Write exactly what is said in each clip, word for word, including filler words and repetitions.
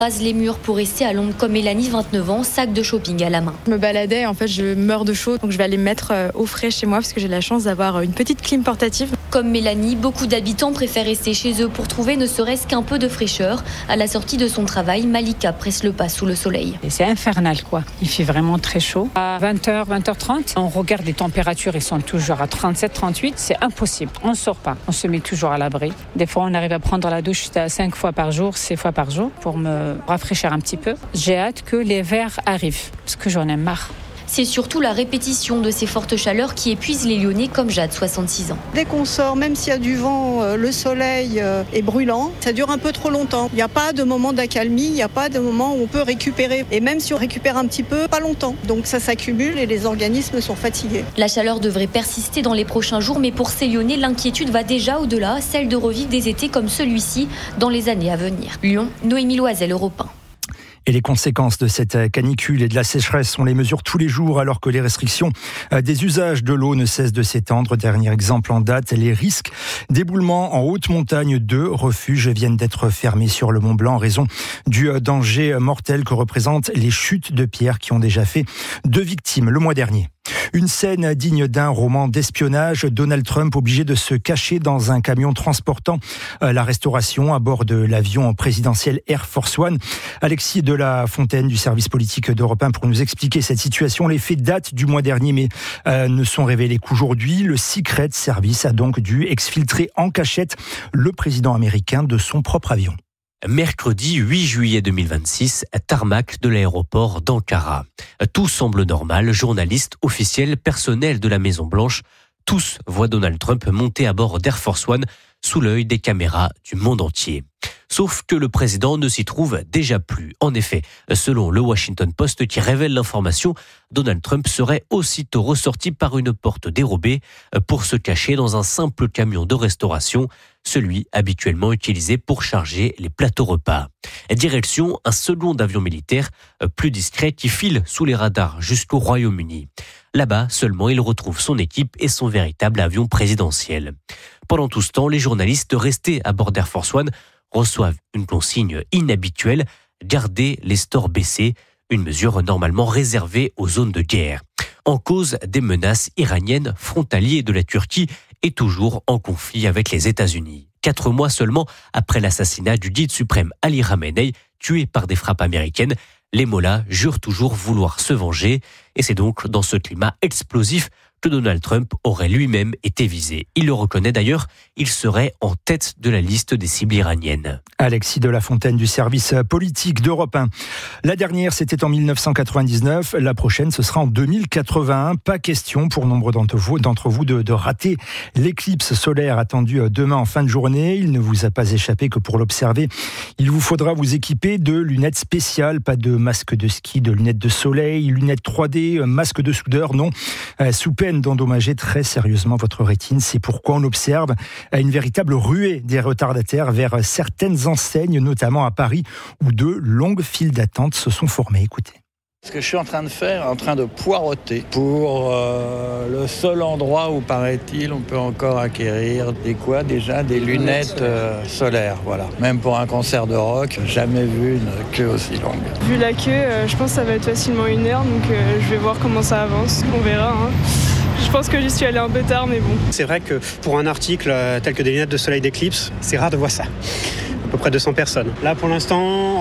Rase les murs pour rester à l'ombre comme Mélanie, vingt-neuf ans, sac de shopping à la main. Je me baladais, en fait je meurs de chaud, donc je vais aller me mettre au frais chez moi parce que j'ai la chance d'avoir une petite clim portative. Comme Mélanie, beaucoup d'habitants préfèrent rester chez eux pour trouver ne serait-ce qu'un peu de fraîcheur. À la sortie de son travail, Malika presse le pas sous le soleil. Et c'est infernal quoi, il fait vraiment très chaud. À vingt heures, vingt heures trente, on regarde les températures, ils sont toujours à trente-sept, trente-huit, c'est impossible. On ne sort pas, on se met toujours à l'abri. Des fois on arrive à prendre la douche cinq fois par jour, six fois par jour pour me rafraîchir un petit peu. J'ai hâte que les verres arrivent, parce que j'en ai marre. C'est surtout la répétition de ces fortes chaleurs qui épuisent les Lyonnais comme Jade, soixante-six ans. Dès qu'on sort, même s'il y a du vent, le soleil est brûlant, ça dure un peu trop longtemps. Il n'y a pas de moment d'accalmie, il n'y a pas de moment où on peut récupérer. Et même si on récupère un petit peu, pas longtemps. Donc ça s'accumule et les organismes sont fatigués. La chaleur devrait persister dans les prochains jours, mais pour ces Lyonnais, l'inquiétude va déjà au-delà, celle de revivre des étés comme celui-ci dans les années à venir. Lyon, Noémie Loisel, Europe un. Et les conséquences de cette canicule et de la sécheresse, on les mesure tous les jours alors que les restrictions des usages de l'eau ne cessent de s'étendre. Dernier exemple en date, les risques d'éboulement en haute montagne. Deux refuges viennent d'être fermés sur le Mont Blanc en raison du danger mortel que représentent les chutes de pierres qui ont déjà fait deux victimes le mois dernier. Une scène digne d'un roman d'espionnage. Donald Trump obligé de se cacher dans un camion transportant la restauration à bord de l'avion présidentiel Air Force One. Alexis de la Fontaine du service politique d'Europe un pour nous expliquer cette situation. Les faits datent du mois dernier mais euh, ne sont révélés qu'aujourd'hui. Le Secret Service a donc dû exfiltrer en cachette le président américain de son propre avion. Mercredi huit juillet deux mille vingt-six, tarmac de l'aéroport d'Ankara. Tout semble normal, journalistes, officiels, personnel de la Maison-Blanche, tous voient Donald Trump monter à bord d'Air Force One sous l'œil des caméras du monde entier. Sauf que le président ne s'y trouve déjà plus. En effet, selon le Washington Post qui révèle l'information, Donald Trump serait aussitôt ressorti par une porte dérobée pour se cacher dans un simple camion de restauration, celui habituellement utilisé pour charger les plateaux repas. Direction un second avion militaire plus discret qui file sous les radars jusqu'au Royaume-Uni. Là-bas seulement, il retrouve son équipe et son véritable avion présidentiel. Pendant tout ce temps, les journalistes restés à bord d'Air Force One reçoivent une consigne inhabituelle, garder les stores baissés, une mesure normalement réservée aux zones de guerre. En cause des menaces iraniennes, frontalier de la Turquie et toujours en conflit avec les États-Unis. Quatre mois seulement après l'assassinat du guide suprême Ali Khamenei, tué par des frappes américaines, les mollahs jurent toujours vouloir se venger. Et c'est donc dans ce climat explosif que Donald Trump aurait lui-même été visé. Il le reconnaît d'ailleurs, il serait en tête de la liste des cibles iraniennes. Alexis de la Fontaine du service politique d'Europe un. La dernière, c'était en mille neuf cent quatre-vingt-dix-neuf. La prochaine, ce sera en deux mille quatre-vingt-un. Pas question pour nombre d'entre vous, d'entre vous de, de rater l'éclipse solaire attendue demain en fin de journée. Il ne vous a pas échappé que pour l'observer, il vous faudra vous équiper de lunettes spéciales. Pas de masque de ski, de lunettes de soleil, lunettes trois D, masque de soudeur, non. Sous peine d'endommager très sérieusement votre rétine. C'est pourquoi on observe une véritable ruée des retardataires vers certaines enseignes, notamment à Paris, où de longues files d'attente se sont formées. Écoutez. Ce que je suis en train de faire, en train de poireauter pour euh, le seul endroit où, paraît-il, on peut encore acquérir des quoi déjà des lunettes euh, solaires. Voilà. Même pour un concert de rock, jamais vu une queue aussi longue. Vu la queue, euh, je pense que ça va être facilement une heure, donc euh, je vais voir comment ça avance. On verra. Hein. Je pense que j'y suis allé un peu tard, mais bon. C'est vrai que pour un article tel que des lunettes de soleil d'éclipse, c'est rare de voir ça. À peu près deux cents personnes. Là, pour l'instant,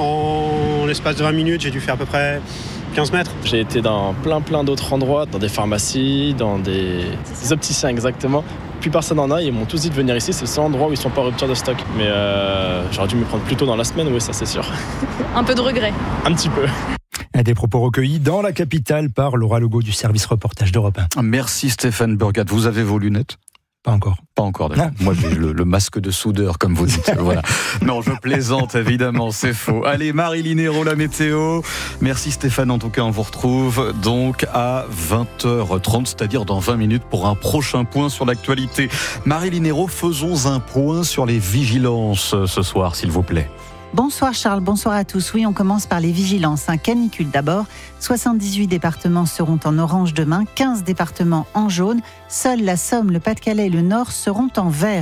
en l'espace de vingt minutes, j'ai dû faire à peu près quinze mètres. J'ai été dans plein plein d'autres endroits, dans des pharmacies, dans des, des opticiens exactement. Plus personne n'en a, ils m'ont tous dit de venir ici, c'est le seul endroit où ils sont pas en rupture de stock. Mais euh, j'aurais dû me prendre plus tôt dans la semaine, oui, ça c'est sûr. Un peu de regret. Un petit peu. Des propos recueillis dans la capitale par Laura Legault du service reportage d'Europe un. Merci Stéphane Burgat. Vous avez vos lunettes ? Pas encore. Pas encore, d'accord. Moi, j'ai le, le masque de soudeur, comme vous dites. Voilà. Non, je plaisante, évidemment, c'est faux. Allez, Maryline Hérault, la météo. Merci Stéphane, en tout cas, on vous retrouve donc à vingt heures trente, c'est-à-dire dans vingt minutes pour un prochain point sur l'actualité. Maryline Hérault, faisons un point sur les vigilances ce soir, s'il vous plaît. Bonsoir Charles, bonsoir à tous. Oui, on commence par les vigilances. Un canicule d'abord. soixante-dix-huit départements seront en orange demain, quinze départements en jaune. Seuls la Somme, le Pas-de-Calais et le Nord seront en vert.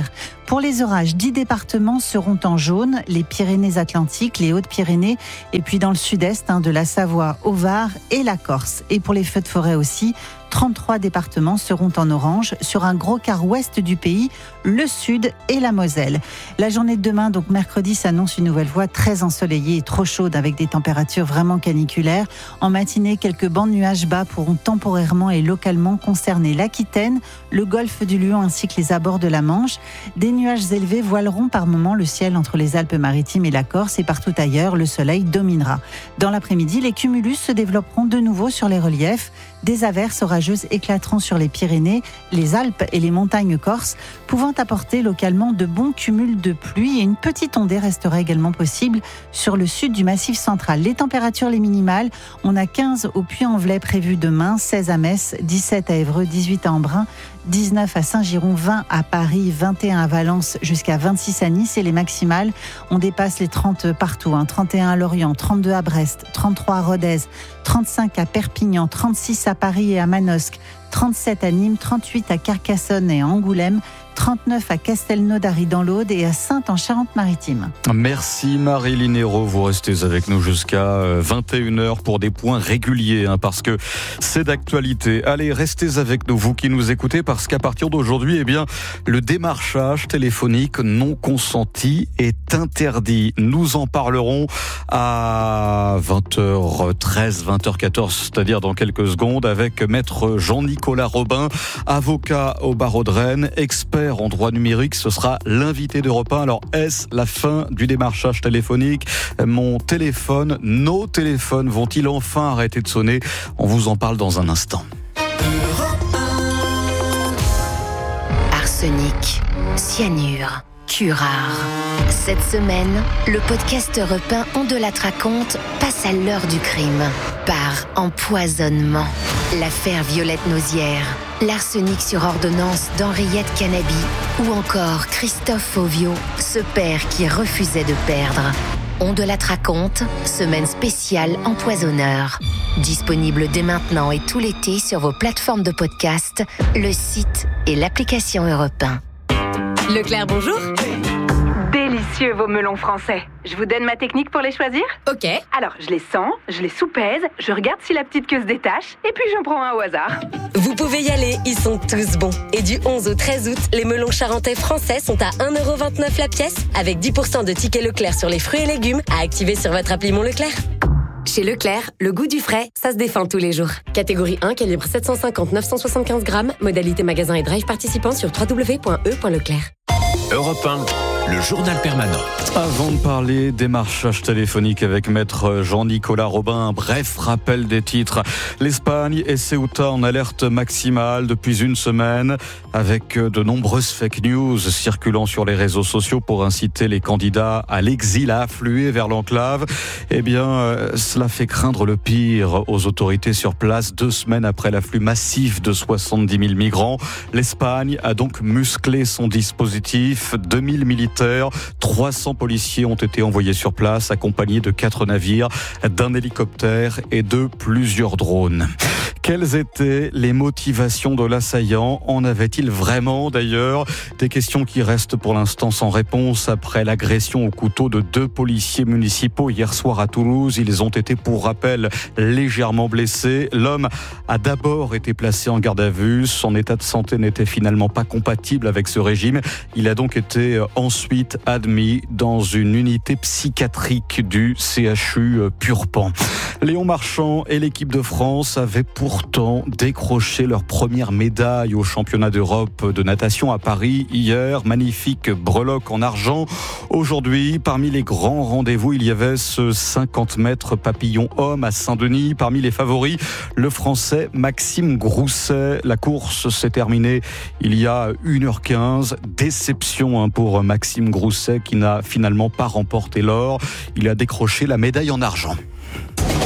Pour les orages, dix départements seront en jaune, les Pyrénées-Atlantiques, les Hautes-Pyrénées, et puis dans le sud-est, hein, de la Savoie au Var et la Corse. Et pour les feux de forêt aussi, trente-trois départements seront en orange sur un gros quart ouest du pays, le sud et la Moselle. La journée de demain, donc mercredi, s'annonce une nouvelle fois très ensoleillée et trop chaude avec des températures vraiment caniculaires. En matinée, quelques bancs de nuages bas pourront temporairement et localement concerner l'Aquitaine, le golfe du Lion ainsi que les abords de la Manche. Des nuages élevés voileront par moments le ciel entre les Alpes-Maritimes et la Corse et partout ailleurs, le soleil dominera. Dans l'après-midi, les cumulus se développeront de nouveau sur les reliefs. Des averses orageuses éclateront sur les Pyrénées, les Alpes et les montagnes corses, pouvant apporter localement de bons cumuls de pluie et une petite ondée restera également possible sur le sud du Massif central. Les températures les minimales, on a quinze au Puy-en-Velay prévu demain, seize à Metz, dix-sept à Évreux, dix-huit à Embrun, dix-neuf à Saint-Giron, vingt à Paris, vingt et un à Valence, jusqu'à vingt-six à Nice. Et les maximales, on dépasse les trente partout, hein. trente et un à Lorient, trente-deux à Brest, trente-trois à Rodez, trente-cinq à Perpignan, trente-six à Paris et à Manosque, trente-sept à Nîmes, trente-huit à Carcassonne et à Angoulême, trente-neuf à Castelnaudary dans l'Aude et à Saintes en Charente-Maritime. Merci Marie-Line Hérault, vous restez avec nous jusqu'à vingt et une heures pour des points réguliers, hein, parce que c'est d'actualité. Allez, restez avec nous, vous qui nous écoutez, parce qu'à partir d'aujourd'hui, eh bien, le démarchage téléphonique non consenti est interdit. Nous en parlerons à vingt heures treize, vingt heures quatorze, c'est-à-dire dans quelques secondes, avec maître Jean-Nicolas Robin, avocat au barreau de Rennes, expert en droit numérique. Ce sera l'invité d'Europe un. Alors, est-ce la fin du démarchage téléphonique ? Mon téléphone, nos téléphones vont-ils enfin arrêter de sonner ? On vous en parle dans un instant. Arsenic, cyanure, curare. Cette semaine, le podcast Europe un On de la raconte passe à l'heure du crime. Par empoisonnement. L'affaire Violette Nausière, l'arsenic sur ordonnance d'Henriette Canabi ou encore Christophe Fauvio, ce père qui refusait de perdre. On de la raconte, semaine spéciale empoisonneur. Disponible dès maintenant et tout l'été sur vos plateformes de podcast, le site et l'application Europe un. Leclerc, bonjour. Délicieux vos melons français. Je vous donne ma technique pour les choisir ? Ok. Alors, je les sens, je les soupèse, je regarde si la petite queue se détache, et puis j'en prends un au hasard. Vous pouvez y aller, ils sont tous bons. Et du onze au treize août, les melons charentais français sont à un euro vingt-neuf la pièce, avec dix pour cent de tickets Leclerc sur les fruits et légumes à activer sur votre appli Mon Leclerc. Chez Leclerc, le goût du frais, ça se défend tous les jours. Catégorie un, calibre sept cent cinquante neuf cent soixante-quinze grammes, modalité magasin et drive participant sur w w w point e point leclerc. Europe un, le journal permanent. Avant de parler démarchage téléphonique avec maître Jean-Nicolas Robin, un bref rappel des titres. L'Espagne et Ceuta en alerte maximale depuis une semaine, avec de nombreuses fake news circulant sur les réseaux sociaux pour inciter les candidats à l'exil, à affluer vers l'enclave. Eh bien, cela fait craindre le pire aux autorités sur place. Deux semaines après l'afflux massif de soixante-dix mille migrants, l'Espagne a donc musclé son dispositif. deux mille militaires, trois cents policiers ont été envoyés sur place, accompagnés de quatre navires, d'un hélicoptère et de plusieurs drones. Quelles étaient les motivations de l'assaillant ? En avait-il vraiment d'ailleurs ? Des questions qui restent pour l'instant sans réponse après l'agression au couteau de deux policiers municipaux hier soir à Toulouse. Ils ont été, pour rappel, légèrement blessés. L'homme a d'abord été placé en garde à vue. Son état de santé n'était finalement pas compatible avec ce régime. Il a donc été ensuite admis dans une unité psychiatrique du C H U Purpan. Léon Marchand et l'équipe de France avaient pourtant décroché leur première médaille au championnat d'Europe de natation à Paris hier. Magnifique breloque en argent. Aujourd'hui, parmi les grands rendez-vous, il y avait ce cinquante mètres papillon homme à Saint-Denis. Parmi les favoris, le Français Maxime Grousset. La course s'est terminée il y a une heure quinze. Déception pour Maxime Grousset qui n'a finalement pas remporté l'or. Il a décroché la médaille en argent.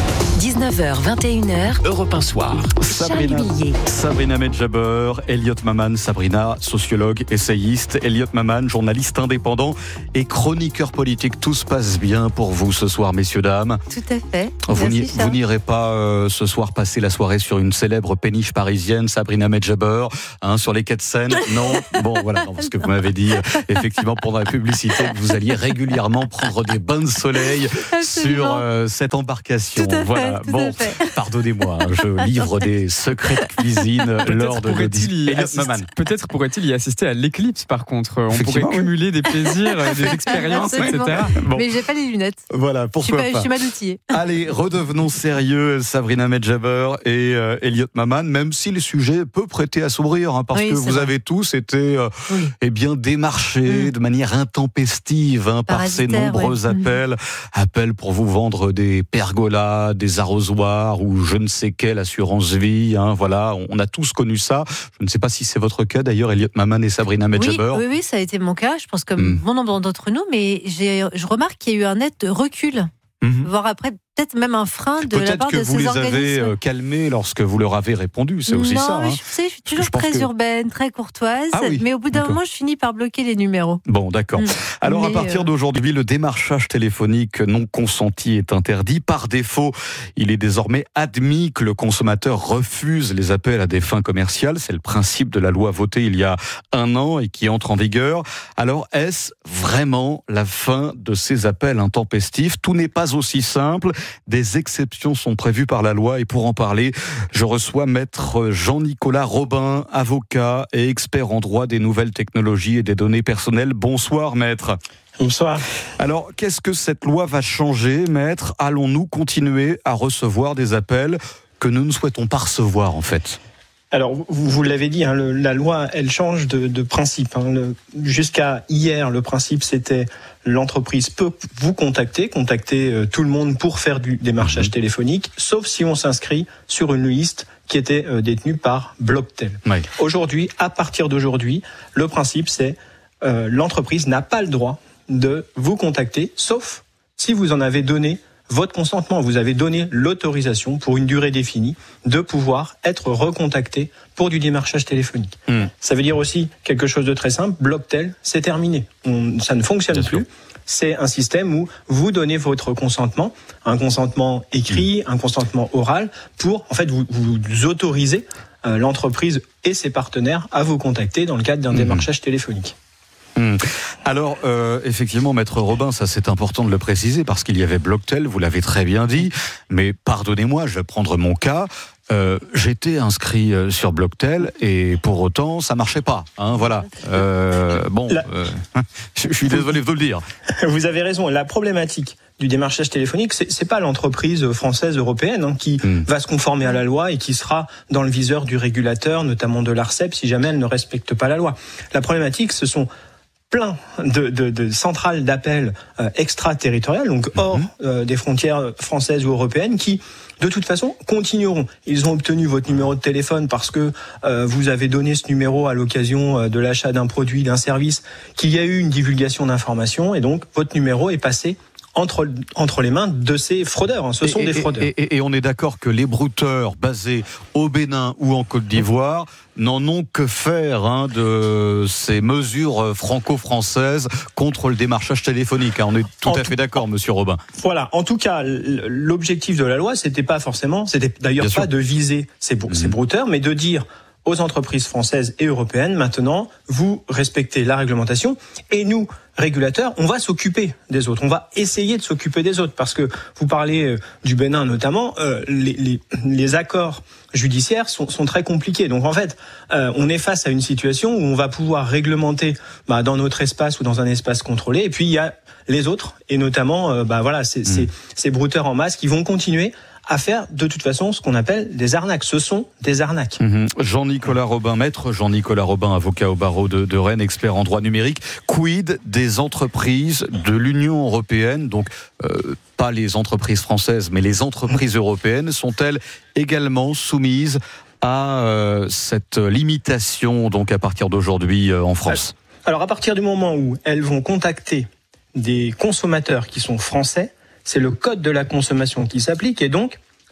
dix-neuf heures vingt et une heures. Europe un soir. Sabrina, Sabrina Medjaber, Elliot Maman. Sabrina, sociologue, essayiste. Elliot Maman, journaliste indépendant et chroniqueur politique. Tout se passe bien pour vous ce soir, messieurs, dames. Tout à fait. Vous, Merci, n'y, vous n'irez pas euh, ce soir passer la soirée sur une célèbre péniche parisienne, Sabrina Medjaber, hein, sur les quais de Seine? Non. Bon, voilà, non, parce que vous m'avez dit euh, effectivement pendant la publicité que vous alliez régulièrement prendre des bains de soleil sur euh, cette embarcation. Tout à voilà. fait, tout bon, à fait. pardonnez-moi, hein, je livre des secrets de cuisine lors de pourrait-il y, assiste... peut-être pourrait-il y assister à l'éclipse par contre. On pourrait cumuler des plaisirs, des expériences, et cetera. Bon. Mais j'ai pas les lunettes. Voilà, pourquoi je suis pas, pas. Je suis mal outillée. Allez, redevenons sérieux, Sabrina Medjaber et euh, Elliot Maman, même si le sujet peut prêter à sourire, hein, parce oui, que vous vrai. avez tous été euh, oui. eh bien démarchés mmh. de manière intempestive hein, par ces nombreux ouais. appels, mmh. appels pour vous vendre des pergolas, des arrosoirs ou je ne sais quelle assurance vie. Hein, voilà, on a tous connu ça. Je ne sais pas si c'est votre cas d'ailleurs, Elliot Maman et Sabrina Medjaber. Oui, oui, oui, ça a été mon cas. Je pense comme mmh. bon nombre d'entre nous, mais j'ai, je remarque qu'il y a eu un net recul, mmh. voire après. Peut-être même un frein de Peut-être la part de ces organismes. organismes. Peut-être que vous les avez calmés lorsque vous leur avez répondu, c'est aussi non, ça. Non, hein. je, sais, je suis toujours très que... urbaine, très courtoise, ah oui, mais au bout d'un d'accord. moment, je finis par bloquer les numéros. Bon, d'accord. Mmh. Alors, mais à partir euh... d'aujourd'hui, le démarchage téléphonique non consenti est interdit. Par défaut, il est désormais admis que le consommateur refuse les appels à des fins commerciales. C'est le principe de la loi votée il y a un an et qui entre en vigueur. Alors, est-ce vraiment la fin de ces appels intempestifs? Tout n'est pas aussi simple. Des exceptions sont prévues par la loi et pour en parler, je reçois maître Jean-Nicolas Robin, avocat et expert en droit des nouvelles technologies et des données personnelles. Bonsoir maître. Bonsoir. Alors, qu'est-ce que cette loi va changer, maître? Allons-nous continuer à recevoir des appels que nous ne souhaitons pas recevoir en fait? Alors, vous, vous l'avez dit, hein, le, la loi, elle change de, de principe. Hein. Le, jusqu'à hier, le principe, c'était l'entreprise peut vous contacter, contacter euh, tout le monde pour faire du démarchage mmh. téléphonique, sauf si on s'inscrit sur une liste qui était euh, détenue par Blocktel. Oui. Aujourd'hui, à partir d'aujourd'hui, le principe, c'est euh, l'entreprise n'a pas le droit de vous contacter, sauf si vous en avez donné votre consentement, vous avez donné l'autorisation pour une durée définie de pouvoir être recontacté pour du démarchage téléphonique. Mmh. Ça veut dire aussi quelque chose de très simple, Blocktel, c'est terminé. On, ça ne fonctionne Bien plus. Sûr. C'est un système où vous donnez votre consentement, un consentement écrit, mmh. un consentement oral, pour en fait vous, vous autoriser euh, l'entreprise et ses partenaires à vous contacter dans le cadre d'un mmh. démarchage téléphonique. Hum. Alors, euh, effectivement, maître Robin, ça c'est important de le préciser parce qu'il y avait Blocktel, vous l'avez très bien dit, mais pardonnez-moi, je vais prendre mon cas. Euh, j'étais inscrit euh, sur Blocktel et pour autant ça marchait pas. Hein, voilà. Euh, bon, La... euh, je, je suis désolé de vous le dire. Vous avez raison. La problématique du démarchage téléphonique, c'est, c'est pas l'entreprise française européenne hein, qui mmh. va se conformer à la loi et qui sera dans le viseur du régulateur, notamment de l'Arcep, si jamais elle ne respecte pas la loi. La problématique, ce sont plein de, de, de centrales d'appels euh, extraterritoriales, donc hors mmh. euh, des frontières françaises ou européennes, qui de toute façon continueront. Ils ont obtenu votre numéro de téléphone parce que euh, vous avez donné ce numéro à l'occasion euh, de l'achat d'un produit, d'un service, qu'il y a eu une divulgation d'informations, et donc votre numéro est passé entre, entre les mains de ces fraudeurs. Hein. Ce sont et, des fraudeurs. Et, et, et on est d'accord que les brouteurs basés au Bénin ou en Côte d'Ivoire n'en ont que faire hein, de ces mesures franco-françaises contre le démarchage téléphonique. Hein. On est tout en à fait d'accord, monsieur Robin. Voilà. En tout cas, l'objectif de la loi, c'était pas forcément, c'était d'ailleurs Bien pas sûr. de viser ces, mmh. ces brouteurs, mais de dire aux entreprises françaises et européennes, maintenant, vous respectez la réglementation et nous, régulateurs, on va s'occuper des autres. On va essayer de s'occuper des autres parce que vous parlez du Bénin notamment, euh, les, les, les accords judiciaires sont, sont très compliqués. Donc en fait, euh, on est face à une situation où on va pouvoir réglementer bah, dans notre espace ou dans un espace contrôlé. Et puis il y a les autres et notamment, euh, bah voilà, ces, mmh. ces, ces brouteurs en masse qui vont continuer à faire de toute façon ce qu'on appelle des arnaques. Ce sont des arnaques. Mmh. Jean-Nicolas Robin, maître Jean-Nicolas Robin, avocat au barreau de, de Rennes, expert en droit numérique. Quid des entreprises de l'Union européenne, donc euh, pas les entreprises françaises, mais les entreprises européennes, sont-elles également soumises à euh, cette limitation donc à partir d'aujourd'hui euh, en France? Alors à partir du moment où elles vont contacter des consommateurs qui sont français, c'est le code de la consommation qui s'applique et donc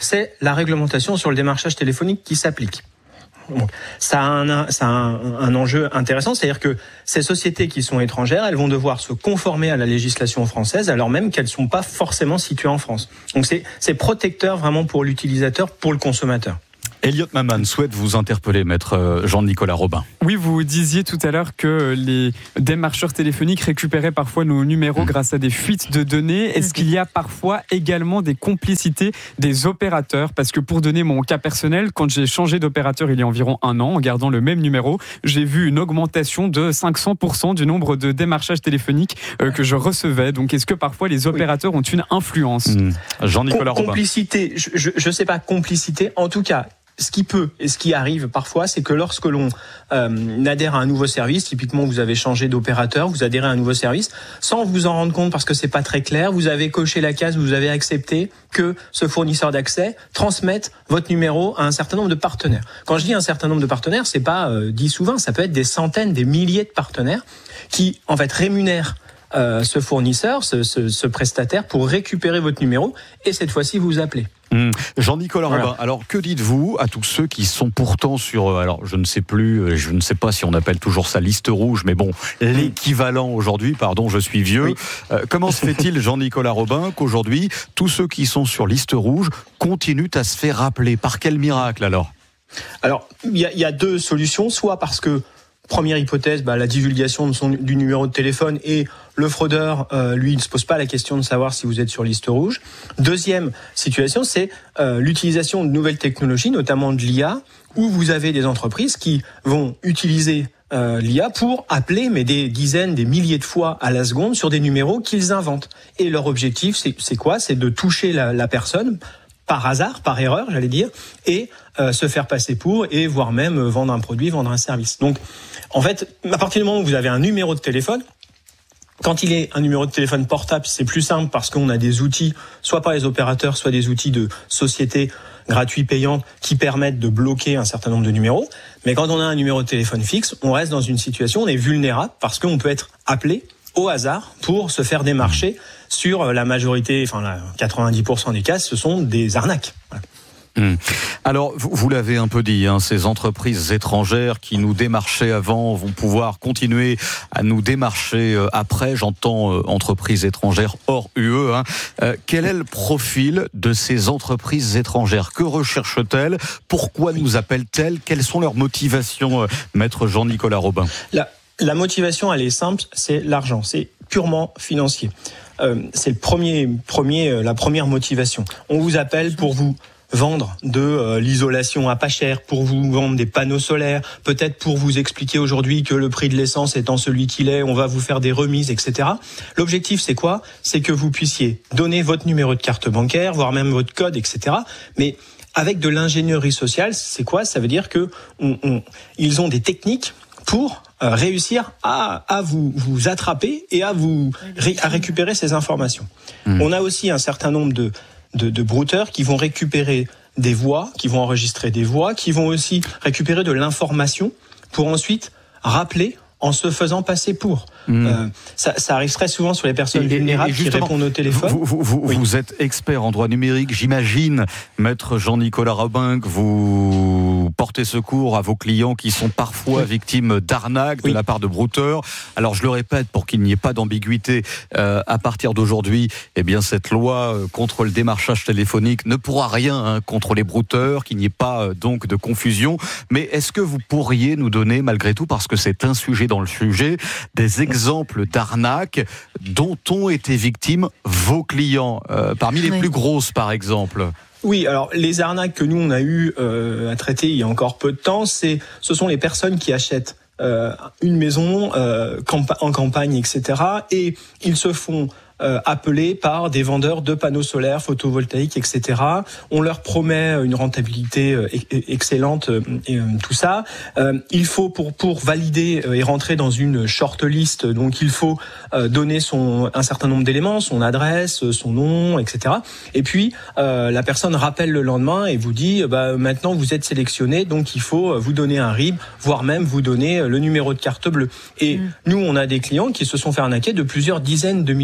c'est la réglementation sur le démarchage téléphonique qui s'applique. Donc, ça a, un, ça a un, un enjeu intéressant, c'est-à-dire que ces sociétés qui sont étrangères, elles vont devoir se conformer à la législation française, alors même qu'elles ne sont pas forcément situées en France. Donc c'est, c'est protecteur vraiment pour l'utilisateur, pour le consommateur. Elliot Maman souhaite vous interpeller, maître Jean-Nicolas Robin. Oui, vous disiez tout à l'heure que les démarcheurs téléphoniques récupéraient parfois nos numéros mmh. grâce à des fuites de données. Est-ce qu'il y a parfois également des complicités des opérateurs ? Parce que pour donner mon cas personnel, quand j'ai changé d'opérateur il y a environ un an, en gardant le même numéro, j'ai vu une augmentation de cinq cents pour cent du nombre de démarchages téléphoniques euh, que je recevais. Donc est-ce que parfois les opérateurs oui. ont une influence ? mmh. Jean-Nicolas Com- Robin. Complicité, je ne sais pas, complicité, en tout cas... Ce qui peut et ce qui arrive parfois, c'est que lorsque l'on euh, adhère à un nouveau service, typiquement vous avez changé d'opérateur, vous adhérez à un nouveau service, sans vous en rendre compte parce que c'est pas très clair, vous avez coché la case, vous avez accepté que ce fournisseur d'accès transmette votre numéro à un certain nombre de partenaires. Quand je dis un certain nombre de partenaires, c'est pas euh, dix ou vingt, ça peut être des centaines, des milliers de partenaires qui en fait rémunèrent euh, ce fournisseur, ce, ce, ce prestataire pour récupérer votre numéro et cette fois-ci vous appelez. Mmh. Jean-Nicolas voilà. Robin, alors que dites-vous à tous ceux qui sont pourtant sur, alors je ne sais plus, je ne sais pas si on appelle toujours ça liste rouge, mais bon, l'équivalent aujourd'hui, pardon, je suis vieux. Oui. Euh, comment se fait-il, Jean-Nicolas Robin, qu'aujourd'hui, tous ceux qui sont sur liste rouge continuent à se faire rappeler ? Par quel miracle alors ? Alors, il y, y a deux solutions, soit parce que première hypothèse, bah, la divulgation de son, du numéro de téléphone et le fraudeur, euh, lui, il ne se pose pas la question de savoir si vous êtes sur liste rouge. Deuxième situation, c'est euh, l'utilisation de nouvelles technologies, notamment de l'I A, où vous avez des entreprises qui vont utiliser euh, l'I A pour appeler mais des dizaines, des milliers de fois à la seconde sur des numéros qu'ils inventent. Et leur objectif, c'est, c'est quoi ? C'est de toucher la, la personne par hasard, par erreur, j'allais dire, et euh, se faire passer pour, et voire même euh, vendre un produit, vendre un service. Donc, en fait, à partir du moment où vous avez un numéro de téléphone, quand il est un numéro de téléphone portable, c'est plus simple parce qu'on a des outils, soit par les opérateurs, soit des outils de sociétés gratuits, payantes, qui permettent de bloquer un certain nombre de numéros. Mais quand on a un numéro de téléphone fixe, on reste dans une situation, on est vulnérable parce qu'on peut être appelé au hasard pour se faire démarcher sur la majorité, enfin la quatre-vingt-dix pour cent des cas, ce sont des arnaques. Voilà. Hum. Alors, vous, vous l'avez un peu dit, hein, ces entreprises étrangères qui nous démarchaient avant vont pouvoir continuer à nous démarcher euh, après. J'entends euh, entreprises étrangères hors U E. Hein. Euh, quel est le profil de ces entreprises étrangères ? Que recherchent-elles ? Pourquoi nous appellent-elles ? Quelles sont leurs motivations, euh, maître Jean-Nicolas Robin ? La, la motivation, elle est simple, c'est l'argent, c'est purement financier. Euh, c'est le premier, premier, euh, la première motivation. On vous appelle pour vous vendre de euh, l'isolation à pas cher, pour vous vendre des panneaux solaires, peut-être pour vous expliquer aujourd'hui que le prix de l'essence étant celui qu'il est, on va vous faire des remises, et cetera. L'objectif, c'est quoi ? C'est que vous puissiez donner votre numéro de carte bancaire, voire même votre code, et cetera. Mais avec de l'ingénierie sociale, c'est quoi ? Ça veut dire que on, on, ils ont des techniques pour euh, réussir à, à vous, vous attraper et à vous ré, à récupérer ces informations. Mmh. On a aussi un certain nombre de De, de brouteurs qui vont récupérer des voix, qui vont enregistrer des voix, qui vont aussi récupérer de l'information pour ensuite rappeler en se faisant passer pour. Mmh. Euh, ça, ça arrive très souvent sur les personnes et, vulnérables et qui répondent au téléphone. Vous, vous, vous, oui. vous êtes expert en droit numérique, j'imagine, maître Jean-Nicolas Robin, que vous portez secours à vos clients qui sont parfois oui. victimes d'arnaques oui. de la part de brouteurs. Alors je le répète, pour qu'il n'y ait pas d'ambiguïté, euh, à partir d'aujourd'hui, eh bien cette loi contre le démarchage téléphonique ne pourra rien hein, contre les brouteurs, qu'il n'y ait pas euh, donc de confusion. Mais est-ce que vous pourriez nous donner, malgré tout, parce que c'est un sujet dans le sujet, des exemples d'arnaques dont ont été victimes vos clients, euh, parmi les oui. plus grosses par exemple? Oui, alors les arnaques que nous on a eu euh, à traiter il y a encore peu de temps, c'est, ce sont les personnes qui achètent euh, une maison euh, campa- en campagne, et cetera. Et ils se font Euh, appelés par des vendeurs de panneaux solaires, photovoltaïques, et cetera. On leur promet une rentabilité euh, excellente, euh, et euh, tout ça. Euh, il faut pour pour valider euh, et rentrer dans une shortlist, donc il faut euh, donner son un certain nombre d'éléments, son adresse, son nom, et cetera. Et puis euh, la personne rappelle le lendemain et vous dit bah maintenant vous êtes sélectionné, donc il faut vous donner un R I B, voire même vous donner le numéro de carte bleue. Et mmh. nous on a des clients qui se sont fait arnaquer de plusieurs dizaines de milliers d'euros.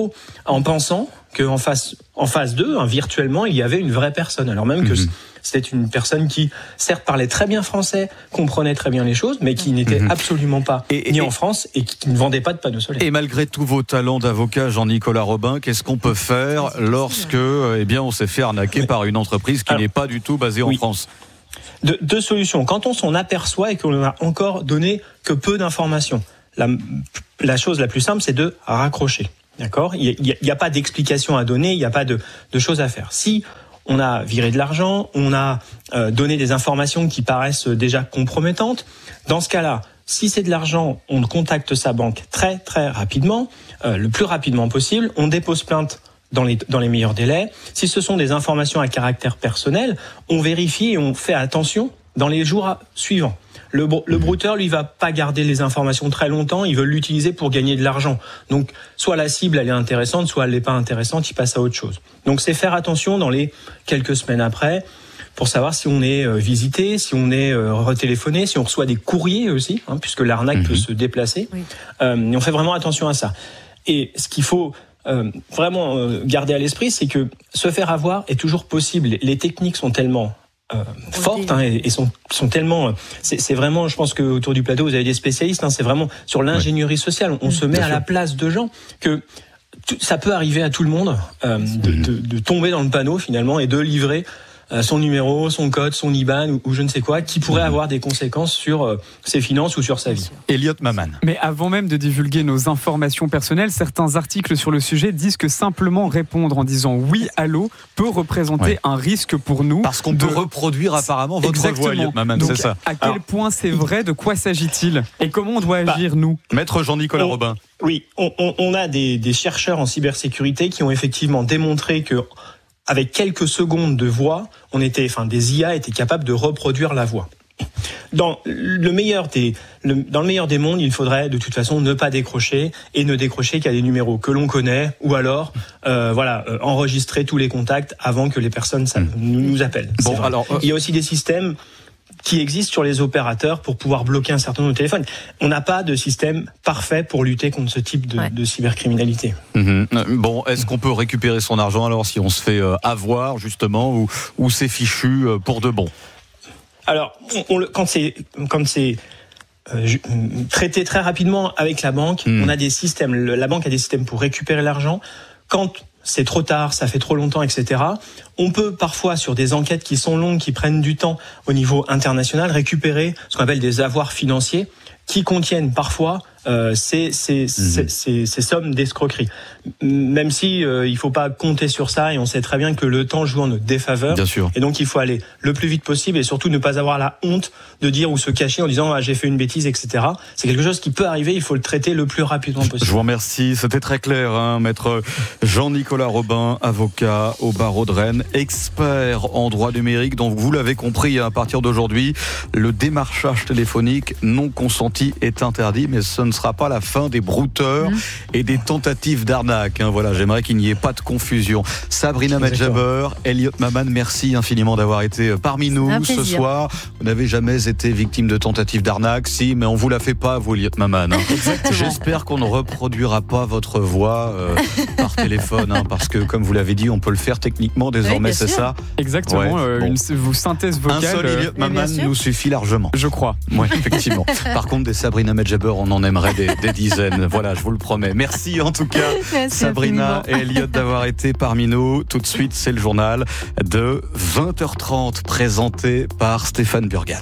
numéro en pensant qu'en face, en face d'eux, hein, virtuellement, il y avait une vraie personne. Alors même que mmh. c'était une personne qui, certes, parlait très bien français, comprenait très bien les choses, mais qui n'était mmh. absolument pas et, ni et, en France et qui ne vendait pas de panneaux solaires. Et malgré tous vos talents d'avocat, Jean-Nicolas Robin, qu'est-ce qu'on peut faire lorsque, eh bien, on s'est fait arnaquer oui. par une entreprise qui Alors, n'est pas du tout basée oui. en France? De, deux solutions. Quand on s'en aperçoit et qu'on n'a encore donné que peu d'informations, la, la chose la plus simple, c'est de raccrocher. D'accord ? Il n'y a, a pas d'explication à donner, il n'y a pas de, de choses à faire. Si on a viré de l'argent, on a euh, donné des informations qui paraissent déjà compromettantes, dans ce cas-là, si c'est de l'argent, on contacte sa banque très très rapidement, euh, le plus rapidement possible, on dépose plainte dans les, dans les meilleurs délais. Si ce sont des informations à caractère personnel, on vérifie et on fait attention dans les jours suivants. Le, le brouteur, lui, va pas garder les informations très longtemps, il veut l'utiliser pour gagner de l'argent. Donc, soit la cible, elle est intéressante, soit elle n'est pas intéressante, il passe à autre chose. Donc, c'est faire attention dans les quelques semaines après, pour savoir si on est visité, si on est retéléphoné, si on reçoit des courriers aussi, hein, puisque l'arnaque mmh. peut se déplacer. Oui. Euh, et on fait vraiment attention à ça. Et ce qu'il faut euh, vraiment euh, garder à l'esprit, c'est que se faire avoir est toujours possible. Les techniques sont tellement Euh, fortes hein, et, et sont, sont tellement c'est, c'est vraiment, je pense que autour du plateau vous avez des spécialistes, hein, c'est vraiment sur l'ingénierie sociale, on, on mmh, se met à sûr. la place de gens que tout, ça peut arriver à tout le monde euh, de, de, de tomber dans le panneau finalement et de livrer euh, son numéro, son code, son I B A N ou, ou je ne sais quoi qui pourrait mmh. avoir des conséquences sur euh, ses finances ou sur sa vie. Elliot Maman. Mais avant même de divulguer nos informations personnelles, certains articles sur le sujet disent que simplement répondre en disant oui, allô peut représenter ouais. un risque pour nous. Parce qu'on de... peut reproduire apparemment votre Exactement. voix, Elliot Maman, Donc, c'est ça. À quel Alors... point c'est vrai, de quoi s'agit-il et comment on doit agir, bah, nous Maître Jean-Nicolas on... Robin. Oui, on, on, on a des, des chercheurs en cybersécurité qui ont effectivement démontré que avec quelques secondes de voix, on était, enfin, des I A étaient capables de reproduire la voix. Dans le meilleur des, le, dans le meilleur des mondes, il faudrait de toute façon ne pas décrocher et ne décrocher qu'à des numéros que l'on connaît, ou alors, euh, voilà, euh, enregistrer tous les contacts avant que les personnes ça, mmh. nous, nous appellent. Bon, alors, euh... il y a aussi des systèmes qui existent sur les opérateurs pour pouvoir bloquer un certain nombre de téléphones. On n'a pas de système parfait pour lutter contre ce type de, ouais. de cybercriminalité. Mmh. Bon, est-ce qu'on peut récupérer son argent alors si on se fait euh, avoir justement ou, ou c'est fichu euh, pour de bon ? Alors, on, on, quand c'est, quand c'est euh, traité très rapidement avec la banque, mmh. on a des systèmes. La banque a des systèmes pour récupérer l'argent. Quand c'est trop tard, ça fait trop longtemps, et cetera. On peut parfois, sur des enquêtes qui sont longues, qui prennent du temps au niveau international, récupérer ce qu'on appelle des avoirs financiers qui contiennent parfois euh, ces, ces, mmh. ces, ces, ces sommes d'escroquerie. Même si euh, il faut pas compter sur ça, et on sait très bien que le temps joue en notre défaveur. Bien sûr. Et donc il faut aller le plus vite possible et surtout ne pas avoir la honte de dire ou se cacher en disant ah, j'ai fait une bêtise, et cetera. C'est quelque chose qui peut arriver, il faut le traiter le plus rapidement possible. Je vous remercie, c'était très clair, hein, maître Jean-Nicolas Robin, avocat au barreau de Rennes, expert en droit numérique. Donc vous l'avez compris, à partir d'aujourd'hui, le démarchage téléphonique non consenti est interdit, mais ce ne sera pas la fin des brouteurs mmh. et des tentatives d'arnaque. Hein, voilà, j'aimerais qu'il n'y ait pas de confusion. Sabrina Medjaber, Elliot Maman, merci infiniment d'avoir été parmi nous ce soir. Vous n'avez jamais été victime de tentatives d'arnaque, si, mais on vous la fait pas, vous, Elliot Maman. Hein. J'espère qu'on ne reproduira pas votre voix euh, par téléphone, hein, parce que, comme vous l'avez dit, on peut le faire techniquement désormais, oui, c'est sûr. Ça. Exactement. Ouais, euh, bon. Une vous synthèse vocale. Un seul Elliot Maman nous suffit largement. Je crois. Oui, effectivement. Par contre, des Sabrina Medjaber, on en aimerait des, des dizaines. Voilà, je vous le promets. Merci en tout cas, merci Sabrina infiniment. Et Elliot, d'avoir été parmi nous. Tout de suite, c'est le journal de vingt heures trente, présenté par Stéphane Burgat.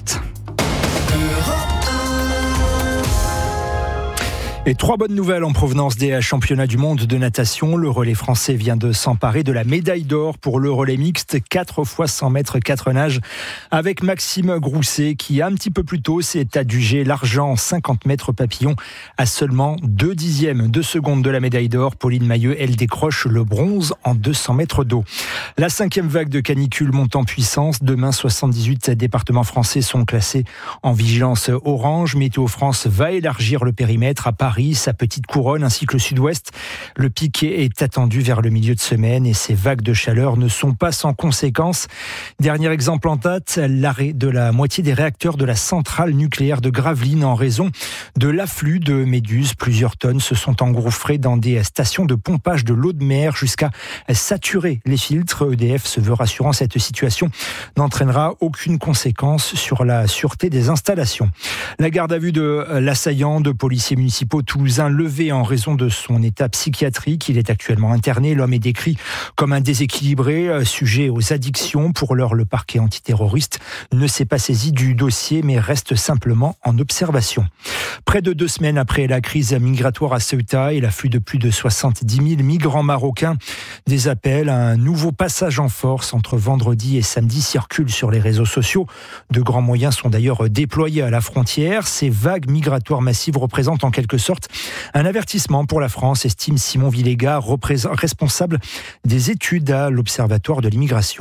Et trois bonnes nouvelles en provenance des championnats du monde de natation. Le relais français vient de s'emparer de la médaille d'or pour le relais mixte, quatre fois cent mètres, quatre nages, avec Maxime Grousset qui, un petit peu plus tôt, s'est adjugé l'argent en cinquante mètres papillon à seulement deux dixièmes de seconde de la médaille d'or. Pauline Mailleux, elle décroche le bronze en deux cents mètres d'eau. La cinquième vague de canicule monte en puissance. Demain, soixante-dix-huit départements français sont classés en vigilance orange. Météo France va élargir le périmètre à part Paris, sa petite couronne ainsi que le sud-ouest. Le pic est attendu vers le milieu de semaine et ces vagues de chaleur ne sont pas sans conséquences. Dernier exemple en date, l'arrêt de la moitié des réacteurs de la centrale nucléaire de Gravelines en raison de l'afflux de méduses. Plusieurs tonnes se sont engouffrées dans des stations de pompage de l'eau de mer jusqu'à saturer les filtres. E D F se veut rassurant, cette situation n'entraînera aucune conséquence sur la sûreté des installations. La garde à vue de l'assaillant de policiers municipaux toulousains levée en raison de son état psychiatrique. Il est actuellement interné. L'homme est décrit comme un déséquilibré, sujet aux addictions. Pour l'heure, le parquet antiterroriste ne s'est pas saisi du dossier mais reste simplement en observation. Près de deux semaines après la crise migratoire à Ceuta et l'afflux de plus de soixante-dix mille migrants marocains, des appels à un nouveau passage en force entre vendredi et samedi circulent sur les réseaux sociaux. De grands moyens sont d'ailleurs déployés à la frontière. Ces vagues migratoires massives représentent en quelque sorte un avertissement pour la France, estime Simon Villégas, responsable des études à l'Observatoire de l'immigration.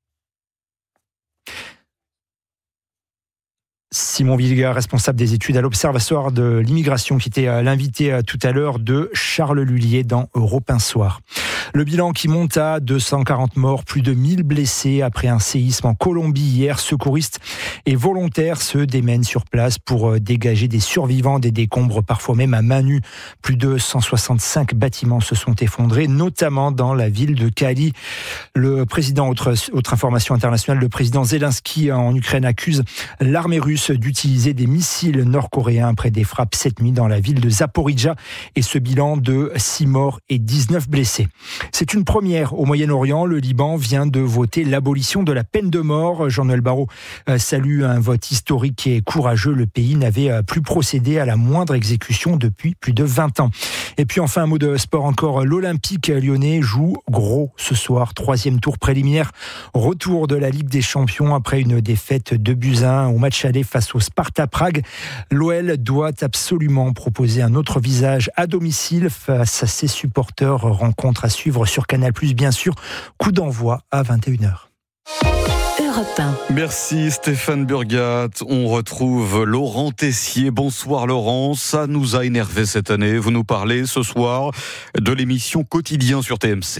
Simon Villégas, responsable des études à l'Observatoire de l'immigration, qui était l'invité tout à l'heure de Charles Lullier dans Europe un Soir. Le bilan qui monte à deux cent quarante morts, plus de mille blessés après un séisme en Colombie hier. Secouristes et volontaires se démènent sur place pour dégager des survivants des décombres, parfois même à main nue. Plus de cent soixante-cinq bâtiments se sont effondrés, notamment dans la ville de Cali. Le président, autre, autre information internationale, le président Zelensky en Ukraine accuse l'armée russe d'utiliser des missiles nord-coréens après des frappes cette nuit dans la ville de Zaporijjia et ce bilan de six morts et dix-neuf blessés. C'est une première au Moyen-Orient. Le Liban vient de voter l'abolition de la peine de mort. Jean-Noël Barrot salue un vote historique et courageux. Le pays n'avait plus procédé à la moindre exécution depuis plus de vingt ans. Et puis enfin, un mot de sport encore. L'Olympique lyonnais joue gros ce soir. Troisième tour préliminaire. Retour de la Ligue des Champions après une défaite deux buts à un au match aller face au Sparta Prague. L'O L doit absolument proposer un autre visage à domicile face à ses supporters. Rencontre à suivre sur Canal plus, bien sûr. Coup d'envoi à vingt et une heures. Europe un. Merci Stéphane Burgat. On retrouve Laurent Tessier. Bonsoir Laurent. Ça nous a énervé cette année. Vous nous parlez ce soir de l'émission Quotidien sur T M C.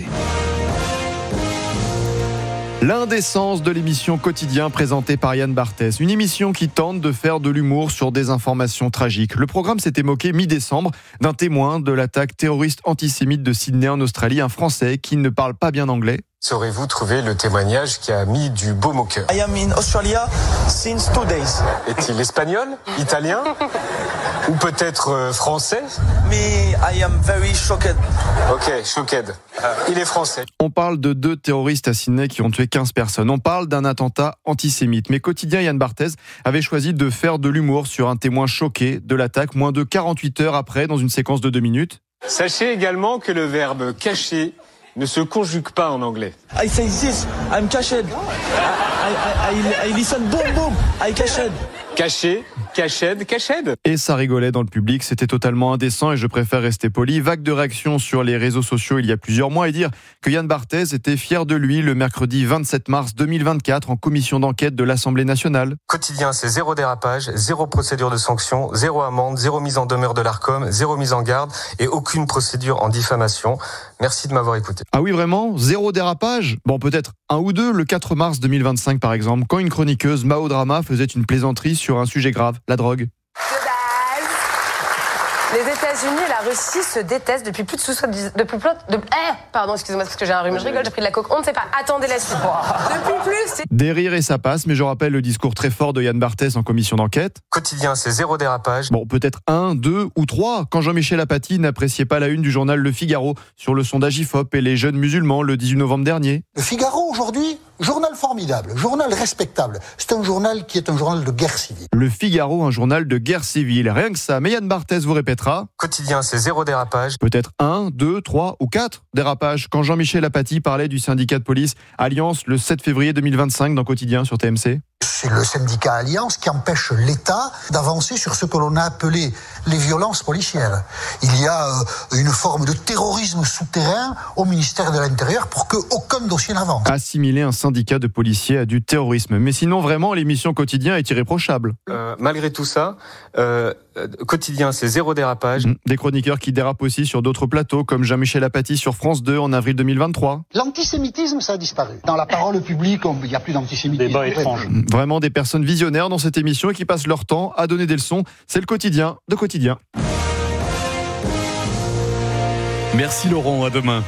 L'indécence de l'émission Quotidien présentée par Yann Barthès. Une émission qui tente de faire de l'humour sur des informations tragiques. Le programme s'était moqué mi-décembre d'un témoin de l'attaque terroriste antisémite de Sydney en Australie, un Français qui ne parle pas bien anglais. Saurez-vous trouver le témoignage qui a mis du baume au cœur? I am in Australia since two days. Est-il espagnol, italien ou peut-être euh, français? Me, I am very shocked. Ok, shocked. Il est français. On parle de deux terroristes à Sydney qui ont tué quinze personnes. On parle d'un attentat antisémite. Mais Quotidien Yann Barthès avait choisi de faire de l'humour sur un témoin choqué de l'attaque moins de quarante-huit heures après, dans une séquence de deux minutes. Sachez également que le verbe cacher ne se conjugue pas en anglais. I say this, I'm cached. I, I, I, I listen, boom, boom, I cached. Caché, cached, cached. Et ça rigolait dans le public, c'était totalement indécent et je préfère rester poli. Vague de réactions sur les réseaux sociaux il y a plusieurs mois et dire que Yann Barthès était fier de lui le mercredi vingt-sept mars deux mille vingt-quatre en commission d'enquête de l'Assemblée nationale. Quotidien, c'est zéro dérapage, zéro procédure de sanction, zéro amende, zéro mise en demeure de l'Arcom, zéro mise en garde et aucune procédure en diffamation. Merci de m'avoir écouté. Ah oui, vraiment? Zéro dérapage? Bon, peut-être un ou deux, le quatre mars deux mille vingt-cinq par exemple, quand une chroniqueuse, Mao Drama, faisait une plaisanterie sur un sujet grave, la drogue. Les États-Unis et la Russie se détestent depuis plus de soixante-dix... Depuis plus de... Eh, pardon, excusez-moi, parce que j'ai un rhume. Je rigole, j'ai pris de la coke. On ne sait pas. Attendez la suite. Depuis plus... C'est... Des rires et ça passe, mais je rappelle le discours très fort de Yann Barthès en commission d'enquête. Quotidien, c'est zéro dérapage. Bon, peut-être un, deux ou trois, quand Jean-Michel Apathy n'appréciait pas la une du journal Le Figaro sur le sondage I F O P et les jeunes musulmans le dix-huit novembre dernier. Le Figaro, aujourd'hui, journal formidable, journal respectable. C'est un journal qui est un journal de guerre civile. Le Figaro, un journal de guerre civile. Rien que ça, mais Yann Barthès vous répétera. Quotidien, c'est zéro dérapage. Peut-être un, deux, trois ou quatre dérapages quand Jean-Michel Apathy parlait du syndicat de police Alliance le sept février deux mille vingt-cinq dans Quotidien sur T M C. c'est le syndicat Alliance qui empêche l'État d'avancer sur ce que l'on a appelé les violences policières. Il y a euh, une forme de terrorisme souterrain au ministère de l'Intérieur pour qu'aucun dossier n'avance. Assimiler un syndicat de policiers à du terrorisme. Mais sinon, vraiment, l'émission Quotidien est irréprochable. Euh, malgré tout ça, euh, Quotidien, c'est zéro dérapage. Des chroniqueurs qui dérapent aussi sur d'autres plateaux, comme Jean-Michel Apathy sur France deux en avril deux mille vingt-trois. L'antisémitisme, ça a disparu. Dans la parole publique, il n'y a plus d'antisémitisme. Débat étrange. Vraiment des personnes visionnaires dans cette émission et qui passent leur temps à donner des leçons. C'est le Quotidien de Quotidien. Merci Laurent, à demain.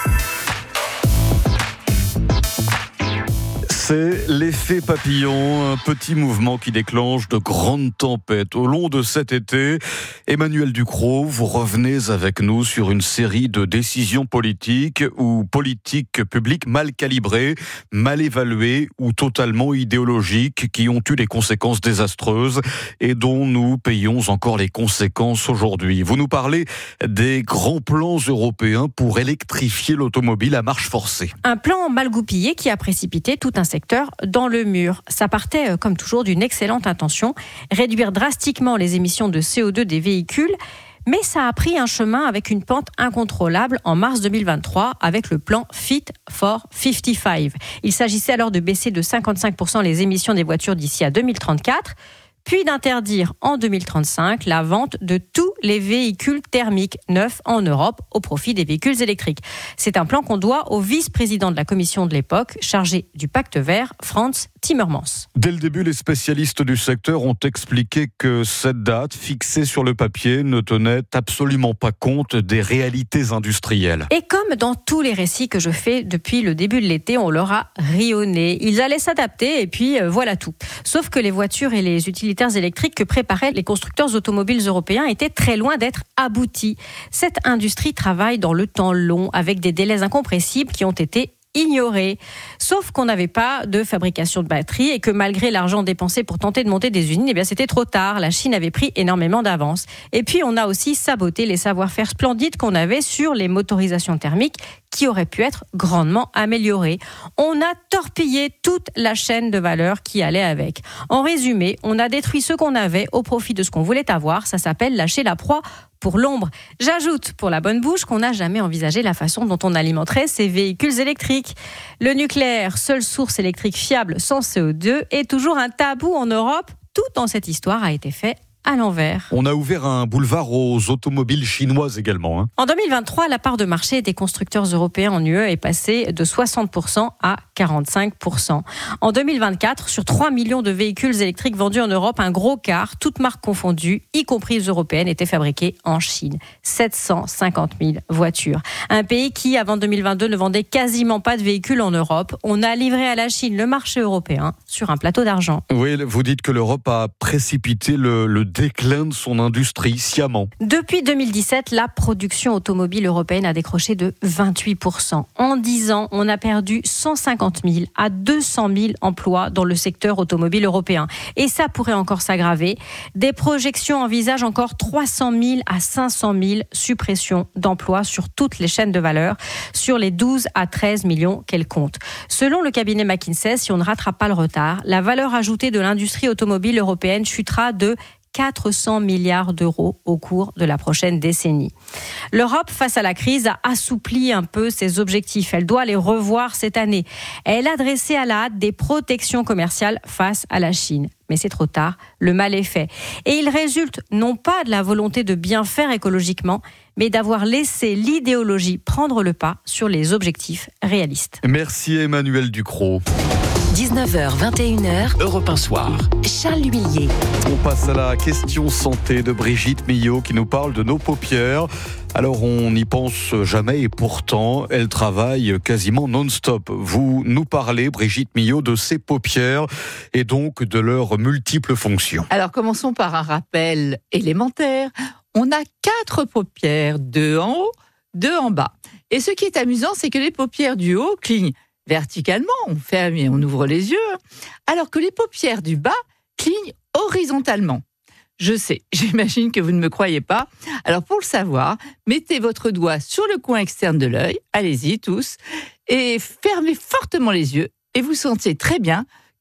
C'est l'effet papillon, un petit mouvement qui déclenche de grandes tempêtes. Au long de cet été, Emmanuel Ducrot, vous revenez avec nous sur une série de décisions politiques ou politiques publiques mal calibrées, mal évaluées ou totalement idéologiques qui ont eu des conséquences désastreuses et dont nous payons encore les conséquences aujourd'hui. Vous nous parlez des grands plans européens pour électrifier l'automobile à marche forcée. Un plan mal goupillé qui a précipité tout un secteur dans le mur. Ça partait, comme toujours, d'une excellente intention, réduire drastiquement les émissions de C O deux des véhicules, mais ça a pris un chemin avec une pente incontrôlable en mars deux mille vingt-trois avec le plan Fit for cinquante-cinq. Il s'agissait alors de baisser de cinquante-cinq pour cent les émissions des voitures d'ici à deux mille trente-quatre, puis d'interdire en deux mille trente-cinq la vente de tous les véhicules thermiques neufs en Europe au profit des véhicules électriques. C'est un plan qu'on doit au vice-président de la commission de l'époque, chargé du pacte vert, Frans Timmermans. Dès le début, les spécialistes du secteur ont expliqué que cette date, fixée sur le papier, ne tenait absolument pas compte des réalités industrielles. Et comme dans tous les récits que je fais depuis le début de l'été, on leur a ri au nez. Ils allaient s'adapter et puis euh, voilà tout. Sauf que les voitures et les utilitaires électriques que préparaient les constructeurs automobiles européens étaient très loin d'être aboutis. Cette industrie travaille dans le temps long avec des délais incompressibles qui ont été ignorés. Sauf qu'on n'avait pas de fabrication de batteries et que malgré l'argent dépensé pour tenter de monter des usines, eh bien c'était trop tard. La Chine avait pris énormément d'avance. Et puis on a aussi saboté les savoir-faire splendides qu'on avait sur les motorisations thermiques qui auraient pu être grandement améliorées. On a torpillé toute la chaîne de valeur qui allait avec. En résumé, on a détruit ce qu'on avait au profit de ce qu'on voulait avoir. Ça s'appelle lâcher la proie pour l'ombre. J'ajoute, pour la bonne bouche, qu'on n'a jamais envisagé la façon dont on alimenterait ces véhicules électriques. Le nucléaire, seule source électrique fiable sans C O deux, est toujours un tabou en Europe. Tout dans cette histoire a été fait à l'envers. On a ouvert un boulevard aux automobiles chinoises également. Hein. En deux mille vingt-trois, la part de marché des constructeurs européens en U E est passée de soixante pour cent à quarante-cinq pour cent. En deux mille vingt-quatre, sur trois millions de véhicules électriques vendus en Europe, un gros quart, toutes marques confondues, y compris européennes, étaient fabriqués en Chine. sept cent cinquante mille voitures. Un pays qui, avant deux mille vingt-deux, ne vendait quasiment pas de véhicules en Europe. On a livré à la Chine le marché européen sur un plateau d'argent. Oui, vous dites que l'Europe a précipité le, le déclin de son industrie sciemment. Depuis deux mille dix-sept, la production automobile européenne a décroché de vingt-huit pour cent. En dix ans, on a perdu cent cinquante mille à deux cent mille emplois dans le secteur automobile européen. Et ça pourrait encore s'aggraver. Des projections envisagent encore trois cent mille à cinq cent mille suppressions d'emplois sur toutes les chaînes de valeur, sur les douze à treize millions qu'elles comptent. Selon le cabinet McKinsey, si on ne rattrape pas le retard, la valeur ajoutée de l'industrie automobile européenne chutera de quatre cents milliards d'euros au cours de la prochaine décennie. L'Europe, face à la crise, a assoupli un peu ses objectifs. Elle doit les revoir cette année. Elle a dressé à la hâte des protections commerciales face à la Chine. Mais c'est trop tard, le mal est fait. Et il résulte non pas de la volonté de bien faire écologiquement, mais d'avoir laissé l'idéologie prendre le pas sur les objectifs réalistes. Merci Emmanuel Ducrot. dix-neuf heures vingt et une heures, Europe un soir. Charles L'Huillier. On passe à la question santé de Brigitte Millot qui nous parle de nos paupières. Alors on n'y pense jamais et pourtant elle travaille quasiment non-stop. Vous nous parlez, Brigitte Millot, de ces paupières et donc de leurs multiples fonctions. Alors commençons par un rappel élémentaire. On a quatre paupières, deux en haut, deux en bas. Et ce qui est amusant, c'est que les paupières du haut clignent verticalement, on ferme et on ouvre les yeux, alors que les paupières du bas clignent horizontalement. Je sais, j'imagine que vous ne me croyez pas. Alors pour le savoir, mettez votre doigt sur le coin externe de l'œil, allez-y tous, et fermez fortement les yeux, et vous sentez très bien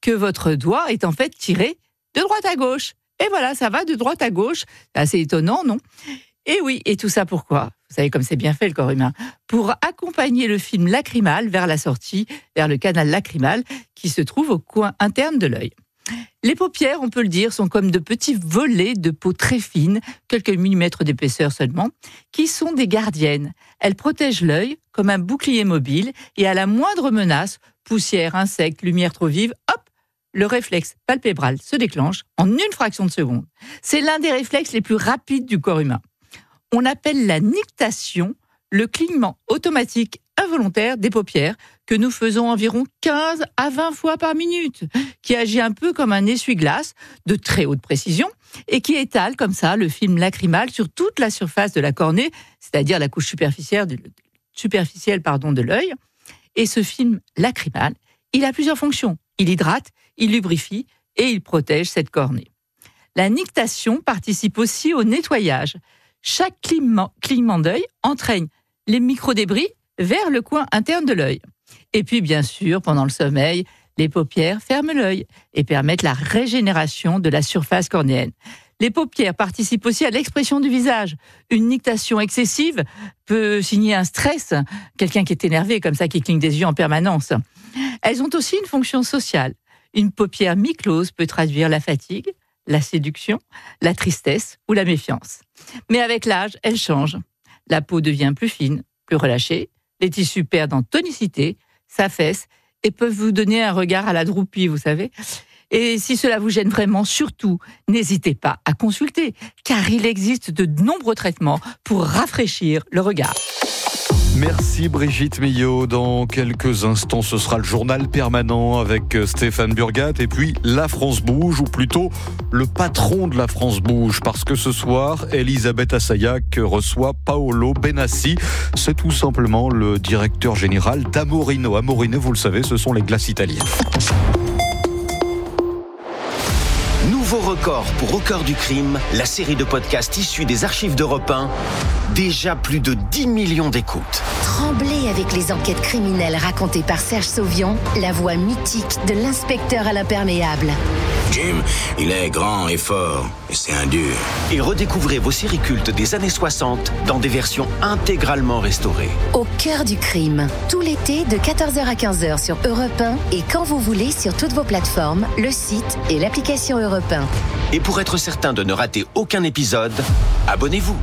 que votre doigt est en fait tiré de droite à gauche. Et voilà, ça va de droite à gauche. C'est assez étonnant, non ? Et oui, et tout ça pourquoi ? Vous savez comme c'est bien fait le corps humain. Pour accompagner le film lacrymal vers la sortie, vers le canal lacrymal qui se trouve au coin interne de l'œil. Les paupières, on peut le dire, sont comme de petits volets de peau très fine, quelques millimètres d'épaisseur seulement, qui sont des gardiennes. Elles protègent l'œil comme un bouclier mobile et à la moindre menace, poussière, insectes, lumière trop vive, hop, le réflexe palpébral se déclenche en une fraction de seconde. C'est l'un des réflexes les plus rapides du corps humain. On appelle la nictation le clignement automatique involontaire des paupières que nous faisons environ quinze à vingt fois par minute, qui agit un peu comme un essuie-glace de très haute précision et qui étale comme ça le film lacrymal sur toute la surface de la cornée, c'est-à-dire la couche superficielle de, superficielle, pardon, de l'œil. Et ce film lacrymal, il a plusieurs fonctions. Il hydrate, il lubrifie et il protège cette cornée. La nictation participe aussi au nettoyage. Chaque clignement, clignement d'œil entraîne les microdébris vers le coin interne de l'œil. Et puis, bien sûr, pendant le sommeil, les paupières ferment l'œil et permettent la régénération de la surface cornéenne. Les paupières participent aussi à l'expression du visage. Une nictation excessive peut signer un stress, quelqu'un qui est énervé, comme ça, qui cligne des yeux en permanence. Elles ont aussi une fonction sociale. Une paupière mi-close peut traduire la fatigue, la séduction, la tristesse ou la méfiance. Mais avec l'âge, elle change. La peau devient plus fine, plus relâchée, les tissus perdent en tonicité, s'affaissent et peuvent vous donner un regard à la droupie, vous savez. Et si cela vous gêne vraiment, surtout, n'hésitez pas à consulter, car il existe de nombreux traitements pour rafraîchir le regard. Merci Brigitte Millot. Dans quelques instants, ce sera le journal permanent avec Stéphane Burgat et puis La France Bouge, ou plutôt le patron de La France Bouge, parce que ce soir, Elisabeth Assayag reçoit Paolo Benassi. C'est tout simplement le directeur général d'Amorino. Amorino, vous le savez, ce sont les glaces italiennes. Nouveau record pour Au cœur du crime, la série de podcasts issue des archives d'Europe un. Déjà plus de dix millions d'écoutes. Tremblez avec les enquêtes criminelles racontées par Serge Sauvion, la voix mythique de l'inspecteur à l'imperméable. Jim, il est grand et fort, et c'est un dur. Et redécouvrez vos séries cultes des années soixante dans des versions intégralement restaurées. Au cœur du crime, tout l'été de quatorze heures à quinze heures sur Europe un et quand vous voulez sur toutes vos plateformes, le site et l'application Europe un. Et pour être certain de ne rater aucun épisode, abonnez-vous.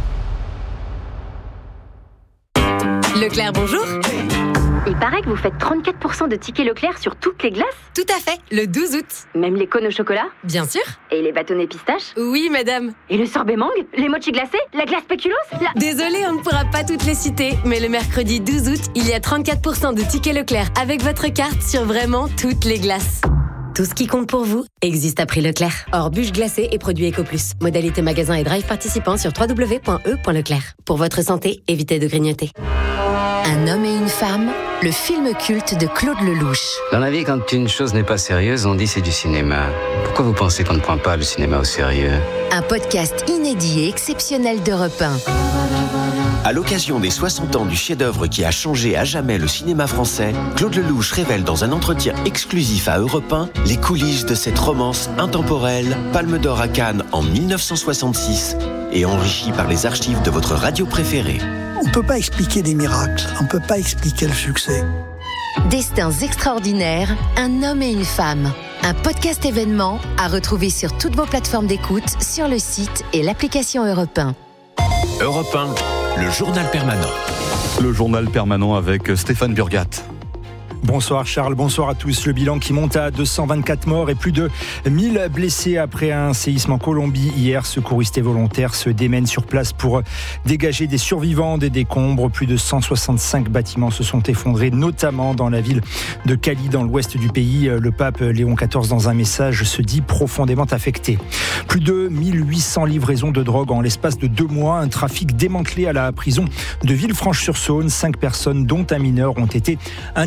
Leclerc, bonjour. Il paraît que vous faites trente-quatre pour cent de tickets Leclerc sur toutes les glaces. Tout à fait, le douze août. Même les cônes au chocolat? Bien sûr. Et les bâtonnets pistaches? Oui, madame. Et le sorbet mangue? Les mochis glacés? La glace spéculoos? La... Désolée, on ne pourra pas toutes les citer, mais le mercredi douze août, il y a trente-quatre pour cent de tickets Leclerc avec votre carte sur vraiment toutes les glaces. Tout ce qui compte pour vous existe à prix Leclerc. Hors bûche glacée et produits Eco Plus. Modalité magasin et drive participants sur w w w point e point leclerc. Pour votre santé, évitez de grignoter. Un homme et une femme, le film culte de Claude Lelouch. Dans la vie, quand une chose n'est pas sérieuse, on dit c'est du cinéma. Pourquoi vous pensez qu'on ne prend pas le cinéma au sérieux ? Un podcast inédit et exceptionnel d'Europe un. À l'occasion des soixante ans du chef-d'œuvre qui a changé à jamais le cinéma français, Claude Lelouch révèle dans un entretien exclusif à Europe un les coulisses de cette romance intemporelle, Palme d'Or à Cannes en dix-neuf cent soixante-six et enrichie par les archives de votre radio préférée. On ne peut pas expliquer des miracles, on ne peut pas expliquer le succès. Destins extraordinaires, un homme et une femme. Un podcast événement à retrouver sur toutes vos plateformes d'écoute, sur le site et l'application Europe un. Europe un, le journal permanent. Le journal permanent avec Stéphane Burgat. Bonsoir Charles, bonsoir à tous. Le bilan qui monte à deux cent vingt-quatre morts et plus de mille blessés après un séisme en Colombie. Hier, secouristes et volontaires se démènent sur place pour dégager des survivants des décombres. Plus de cent soixante-cinq bâtiments se sont effondrés, notamment dans la ville de Cali, dans l'ouest du pays. Le pape Léon quatorze, dans un message, se dit profondément affecté. Plus de mille huit cents livraisons de drogue en l'espace de deux mois. Un trafic démantelé à la prison de Villefranche-sur-Saône. Cinq personnes, dont un mineur, ont été interpellées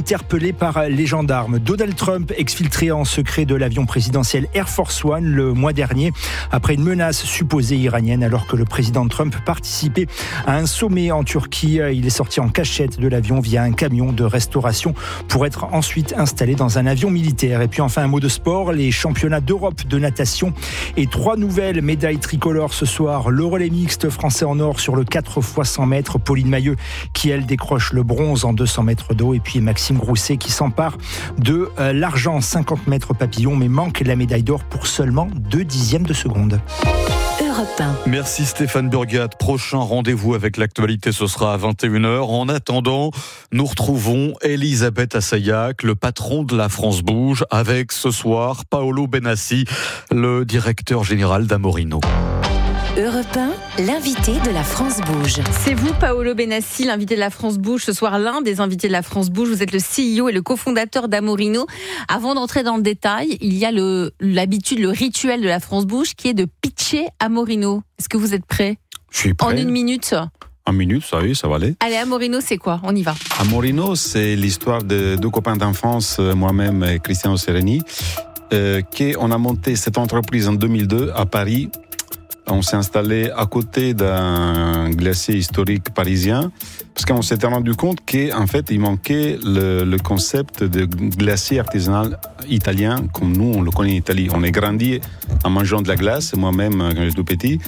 appelé par les gendarmes. Donald Trump exfiltré en secret de l'avion présidentiel Air Force One le mois dernier après une menace supposée iranienne alors que le président Trump participait à un sommet en Turquie. Il est sorti en cachette de l'avion via un camion de restauration pour être ensuite installé dans un avion militaire. Et puis enfin un mot de sport, les championnats d'Europe de natation et trois nouvelles médailles tricolores ce soir. Le relais mixte français en or sur le quatre fois cent mètres. Pauline Mailleux qui elle décroche le bronze en deux cents mètres d'eau et puis Maxime Grousset qui s'empare de euh, l'argent cinquante mètres papillon mais manque la médaille d'or pour seulement deux dixièmes de seconde. Merci Stéphane Burgat. Prochain rendez-vous avec l'actualité, ce sera à vingt et une heures. En attendant, nous retrouvons Elisabeth Assayag, le patron de la France Bouge, avec ce soir Paolo Benassi, le directeur général d'Amorino. Europe un, l'invité de la France Bouge. C'est vous, Paolo Benassi, l'invité de la France Bouge. Ce soir, l'un des invités de la France Bouge. Vous êtes le C E O et le cofondateur d'Amorino. Avant d'entrer dans le détail, il y a le, l'habitude, le rituel de la France Bouge qui est de pitcher Amorino. Est-ce que vous êtes prêt ? Je suis prêt. En une minute. En une minute, ça, oui, ça va aller. Allez, Amorino, c'est quoi ? On y va. Amorino, c'est l'histoire de deux copains d'enfance, moi-même et Cristiano Sereni, euh, qu'on a monté cette entreprise en deux mille deux à Paris. On s'est installé à côté d'un glacier historique parisien parce qu'on s'était rendu compte qu'en fait, il manquait le, le concept de glacier artisanal italien comme nous, on le connaît en Italie. On est grandi en mangeant de la glace, moi-même quand j'étais tout petit.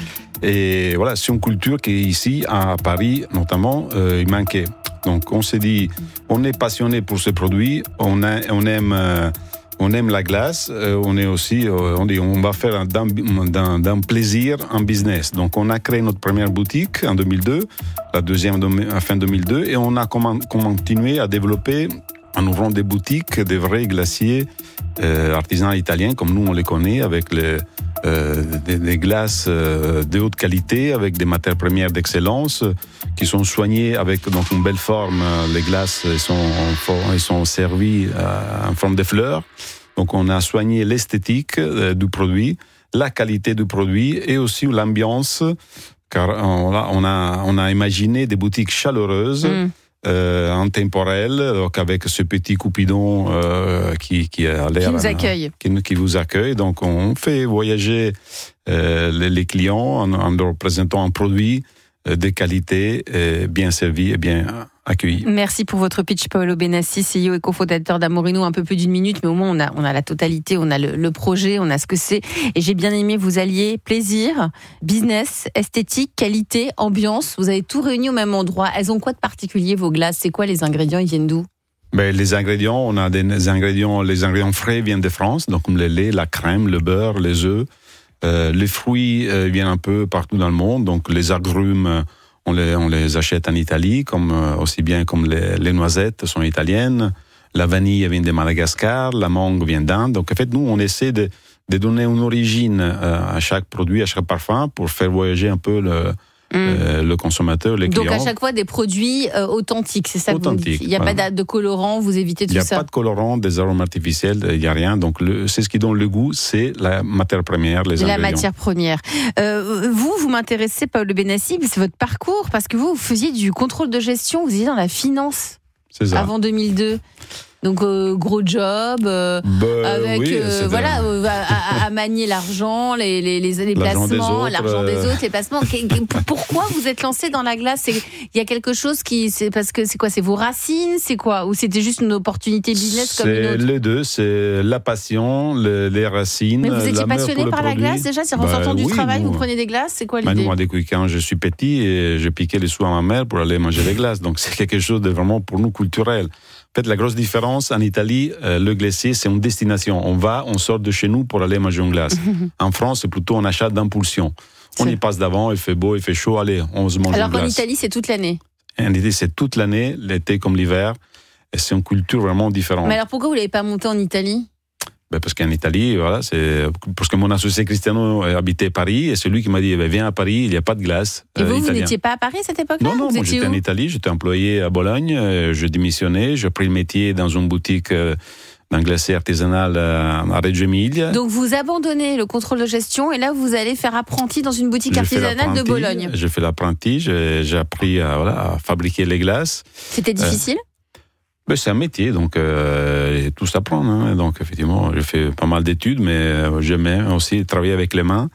Et voilà, c'est une culture qui ici, à Paris notamment, euh, il manquait. Donc on s'est dit, on est passionné pour ce produit, on, a, on aime... Euh, On aime la glace, euh, on est aussi, euh, on dit, on va faire d'un, d'un, d'un plaisir un business. Donc, on a créé notre première boutique en deux mille deux, la deuxième à fin deux mille deux, et on a comm- continué à développer en ouvrant des boutiques, des vrais glaciers euh, artisanaux italiens, comme nous on les connaît, avec les, euh, des, des glaces euh, de haute qualité, avec des matières premières d'excellence, qui sont soignées avec donc une belle forme. Les glaces elles sont, en forme, elles sont servies euh, en forme de fleurs. Donc on a soigné l'esthétique euh, du produit, la qualité du produit et aussi l'ambiance, car on a, on a, on a imaginé des boutiques chaleureuses. Mm. Euh, intemporel, donc avec ce petit Coupidon euh, qui, qui a l'air... Qui nous accueille. Euh, qui, qui vous accueille. Donc on fait voyager euh, les, les clients en, en leur présentant un produit euh, de qualité, euh, bien servi et bien accueilli. Merci pour votre pitch, Paolo Benassi, C E O et cofondateur d'Amorino. Un peu plus d'une minute, mais au moins on a, on a la totalité, on a le, le projet, on a ce que c'est. Et j'ai bien aimé, vous alliez plaisir, business, esthétique, qualité, ambiance. Vous avez tout réuni au même endroit. Elles ont quoi de particulier, vos glaces ? C'est quoi les ingrédients ? Ils viennent d'où ? Ben, les ingrédients, on a des ingrédients, les ingrédients frais viennent de France, donc comme le lait, la crème, le beurre, les œufs. Euh, les fruits euh, viennent un peu partout dans le monde, donc les agrumes, On les, on les achète en Italie, comme, aussi bien comme les, les noisettes sont italiennes. La vanille vient de Madagascar, la mangue vient d'Inde. Donc, en fait, nous, on essaie de, de donner une origine à chaque produit, à chaque parfum, pour faire voyager un peu le, mmh. euh, le consommateur, les clients. Donc, à chaque fois, des produits euh, authentiques, c'est ça que vous dites ? Il n'y a voilà. pas de colorant, vous évitez tout ça ? Il n'y a pas de colorant, des arômes artificiels, il n'y a rien. Donc, le, c'est ce qui donne le goût, c'est la matière première, les ingrédients. La matière première. Euh, vous, vous m'intéressez, Paolo Benassi, c'est votre parcours, parce que vous, vous faisiez du contrôle de gestion, vous étiez dans la finance avant deux mille deux. Donc euh, gros job, euh, bah, avec oui, euh, voilà euh, à, à manier l'argent, les, les, les, les l'argent placements, des l'argent des euh... autres, les placements. Pourquoi vous êtes lancé dans la glace ? Il y a quelque chose qui, c'est parce que c'est quoi ? C'est vos racines ? C'est quoi ? Ou c'était juste une opportunité business comme une autre ? C'est les deux, c'est la passion, le, les racines. Mais vous étiez passionné par la produit. glace déjà ? C'est en bah, sortant du oui, travail, nous, vous prenez des glaces ? C'est quoi bah, l'idée ? Moi, depuis quand je suis petit, et je piquais les sous à ma mère pour aller manger des glaces. Donc c'est quelque chose de vraiment pour nous culturel. En fait, la grosse différence en Italie, euh, le glacier, c'est une destination. On va, on sort de chez nous pour aller manger une glace. En France, c'est plutôt un achat d'impulsion. On y passe d'avant, il fait beau, il fait chaud, allez, on se mange Alors une glace. Alors qu'en Italie, c'est toute l'année. En Italie, c'est toute l'année, l'été comme l'hiver. Et c'est une culture vraiment différente. Mais alors pourquoi vous ne l'avez pas monté en Italie ? Ben parce qu'en Italie, voilà, c'est parce que mon associé Cristiano habitait Paris et c'est lui qui m'a dit ben viens à Paris, il n'y a pas de glace. Et vous, euh, vous n'étiez pas à Paris à cette époque-là ? Non, non, vous moi j'étais où ? en Italie, j'étais employé à Bologne, euh, je démissionnais, j'ai pris le métier dans une boutique euh, d'un glacier artisanal euh, à Reggio Emilia. Donc vous abandonnez le contrôle de gestion et là vous allez faire apprenti dans une boutique j'ai artisanale de Bologne. J'ai fait l'apprenti, j'ai, j'ai appris à, voilà, à fabriquer les glaces. C'était difficile ? Ben, c'est un métier, donc euh, tout s'apprend. Hein. Donc effectivement, j'ai fait pas mal d'études, mais euh, j'aimais aussi travailler avec les mains.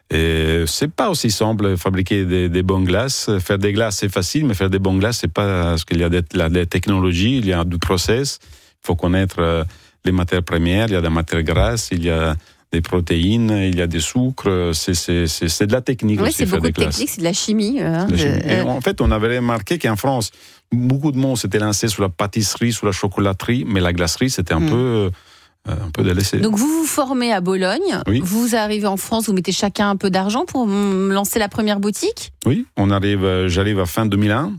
Et c'est pas aussi simple fabriquer des, des bonnes glaces. Faire des glaces, c'est facile, mais faire des bonnes glaces, c'est pas parce qu'il y a des, la, des technologies, il y a du process. Il faut connaître euh, les matières premières. Il y a des matières grasses, il y a des protéines, il y a des sucres. C'est, c'est, c'est, c'est de la technique oui, aussi. c'est faire beaucoup des de glaces. technique, c'est de la chimie. Hein, La chimie. euh, Et en fait, on avait remarqué qu'en France, beaucoup de monde s'était lancé sur la pâtisserie, sur la chocolaterie, mais la glacerie, c'était un Mm. peu, euh, un peu délaissé. Donc vous vous formez à Bologne, Oui. vous arrivez en France, vous mettez chacun un peu d'argent pour mm, lancer la première boutique. Oui, on arrive, euh, j'arrive à fin deux mille un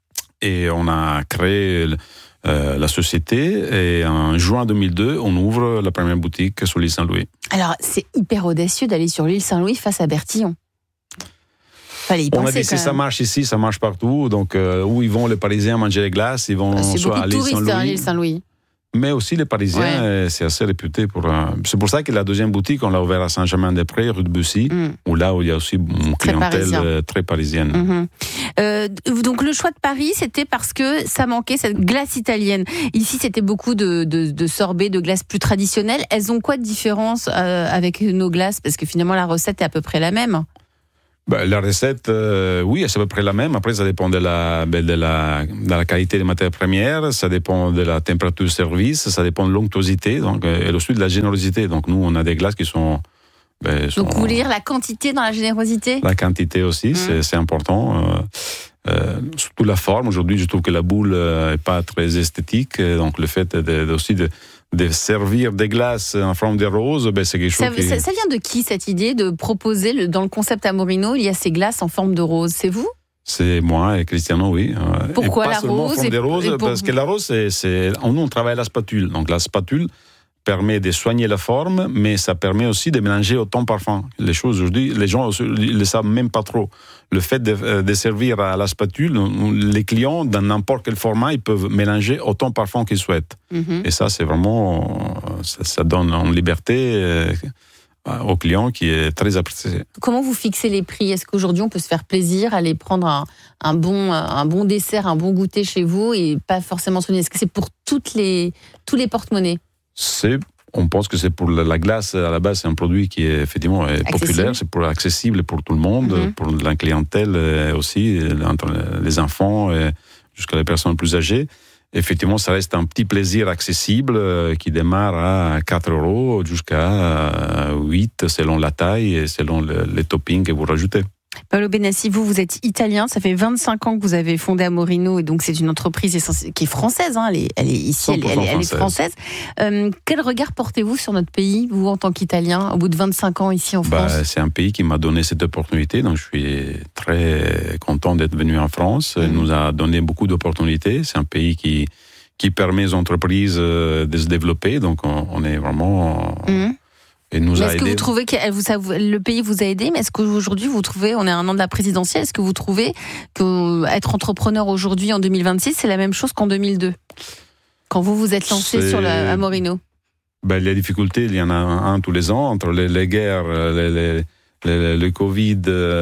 et on a créé euh, la société et en juin deux mille deux, on ouvre la première boutique sur l'île Saint-Louis. Alors c'est hyper audacieux d'aller sur l'île Saint-Louis face à Bertillon. Fallait y On a penser dit si quand ça même. marche ici, ça marche partout. Donc euh, où ils vont les Parisiens manger les glaces, ils vont C'est soit beaucoup à de l'île touristes Saint-Louis. hein, l'île Saint-Louis. Mais aussi les Parisiens, Ouais. euh, c'est assez réputé pour. euh, C'est pour ça que la deuxième boutique, on l'a ouverte à Saint-Germain-des-Prés, rue de Bussy, où là où il y a aussi une Très clientèle parisien. euh, très parisienne. Mhm. Euh, donc le choix de Paris, c'était parce que ça manquait cette glace italienne. Ici, c'était beaucoup de, de, de sorbets, de glaces plus traditionnelles. Elles ont quoi de différence euh, avec nos glaces? Parce que finalement, la recette est à peu près la même. Ben, la recette, euh, oui, c'est à peu près la même. Après, ça dépend de la, ben, de la, de la qualité des matières premières, ça dépend de la température de service, ça dépend de l'onctuosité, donc, euh, et aussi de la générosité. Donc nous, on a des glaces qui sont... Ben, sont Donc vous voulez dire la quantité dans la générosité? La quantité aussi, mmh. c'est, c'est important. Euh, euh, surtout la forme. Aujourd'hui, je trouve que la boule n'est euh, pas très esthétique. Donc le fait de, de, aussi de, de servir des glaces en forme de rose, ben, c'est quelque chose ça, qui... ça, ça vient de qui cette idée de proposer, le, dans le concept Amorino, il y a ces glaces en forme de rose? C'est vous? C'est moi et Cristiano, oui. Pourquoi et pas la seulement rose en forme de rose, pour... parce que la rose, c'est, c'est... nous, on travaille à la spatule. Donc la spatule permet de soigner la forme, mais ça permet aussi de mélanger autant de parfums. Les choses, aujourd'hui, les gens ne le savent même pas trop. Le fait de, de servir à la spatule, les clients, dans n'importe quel format, ils peuvent mélanger autant de parfums qu'ils souhaitent. Mm-hmm. Et ça, c'est vraiment... Ça, ça donne une liberté euh, aux clients qui est très appréciée. Comment vous fixez les prix? Est-ce qu'aujourd'hui, on peut se faire plaisir, aller prendre un, un, bon, un bon dessert, un bon goûter chez vous et pas forcément soigner? Est-ce que c'est pour toutes les, tous les porte-monnaies? C'est, on pense que c'est pour la, la glace, à la base, c'est un produit qui est effectivement est populaire, c'est pour accessible pour tout le monde, mm-hmm. pour la clientèle aussi, entre les enfants et jusqu'à les personnes plus âgées. Effectivement, ça reste un petit plaisir accessible euh, qui démarre à quatre euros jusqu'à huit selon la taille et selon le, les toppings que vous rajoutez. Paolo Benassi, vous, vous êtes italien, ça fait vingt-cinq ans que vous avez fondé Amorino, et donc c'est une entreprise qui est française, hein, elle, est, elle est ici, elle, elle, elle est française. Euh, quel regard portez-vous sur notre pays, vous en tant qu'Italien, au bout de vingt-cinq ans ici en France? Bah, c'est un pays qui m'a donné cette opportunité, donc je suis très content d'être venu en France. Il mmh. nous a donné beaucoup d'opportunités, c'est un pays qui, qui permet aux entreprises de se développer, donc on, on est vraiment... Mmh. Et nous mais a est-ce aidé. que vous trouvez que ça, le pays vous a aidé? Mais est-ce qu'aujourd'hui vous trouvez, on est à un an de la présidentielle, est-ce que vous trouvez que être entrepreneur aujourd'hui en deux mille vingt-six, c'est la même chose qu'en deux mille deux, quand vous vous êtes lancé c'est... sur la Amorino? Ben, les difficultés, il y en a un, un tous les ans entre les, les guerres, les, les, les, le Covid.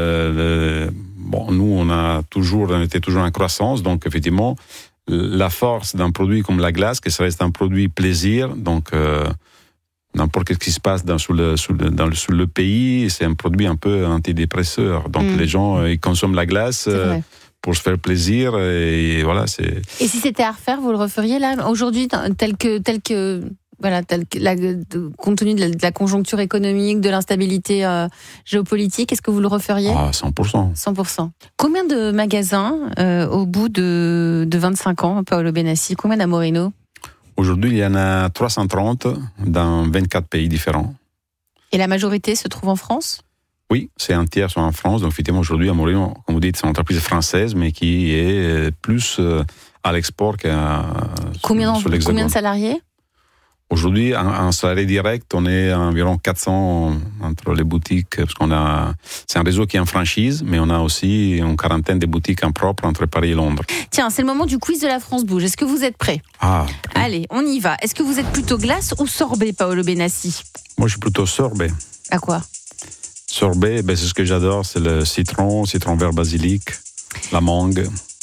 Les... Bon, nous, on a toujours, on était toujours en croissance, donc effectivement, la force d'un produit comme la glace, que ça reste un produit plaisir, donc. Euh, N'importe ce qui se passe dans, sous, le, sous, le, dans le, sous le pays, c'est un produit un peu antidépresseur. Donc mmh. les gens, ils consomment la glace euh, pour se faire plaisir. Et voilà, c'est... Et si c'était à refaire, vous le referiez là, aujourd'hui, tel que, tel que, voilà, tel que la, de, compte tenu de la, de la conjoncture économique, de l'instabilité euh, géopolitique, est-ce que vous le referiez? Ah, cent pour cent. cent pour cent. Combien de magasins euh, au bout de, de vingt-cinq ans, Paolo Benassi? Combien d'Amorino? Aujourd'hui, il y en a trois cent trente dans vingt-quatre pays différents. Et la majorité se trouve en France? Oui, c'est un tiers sont en France. Donc, effectivement, aujourd'hui, Amorino, comme vous dites, c'est une entreprise française, mais qui est plus à l'export qu'à combien, sur l'Hexagone. Combien de salariés? Aujourd'hui, en, en salarié direct, on est à environ quatre cents entre les boutiques, parce qu'on a, c'est un réseau qui est en franchise, mais on a aussi une quarantaine de boutiques en propre entre Paris et Londres. Tiens, c'est le moment du quiz de la France Bouge. Est-ce que vous êtes prêts? Ah. Allez, on y va. Est-ce que vous êtes plutôt glace ou sorbet, Paolo Benassi? Moi, je suis plutôt sorbet. À quoi? Sorbet, ben, c'est ce que j'adore, c'est le citron, citron vert basilic, la mangue.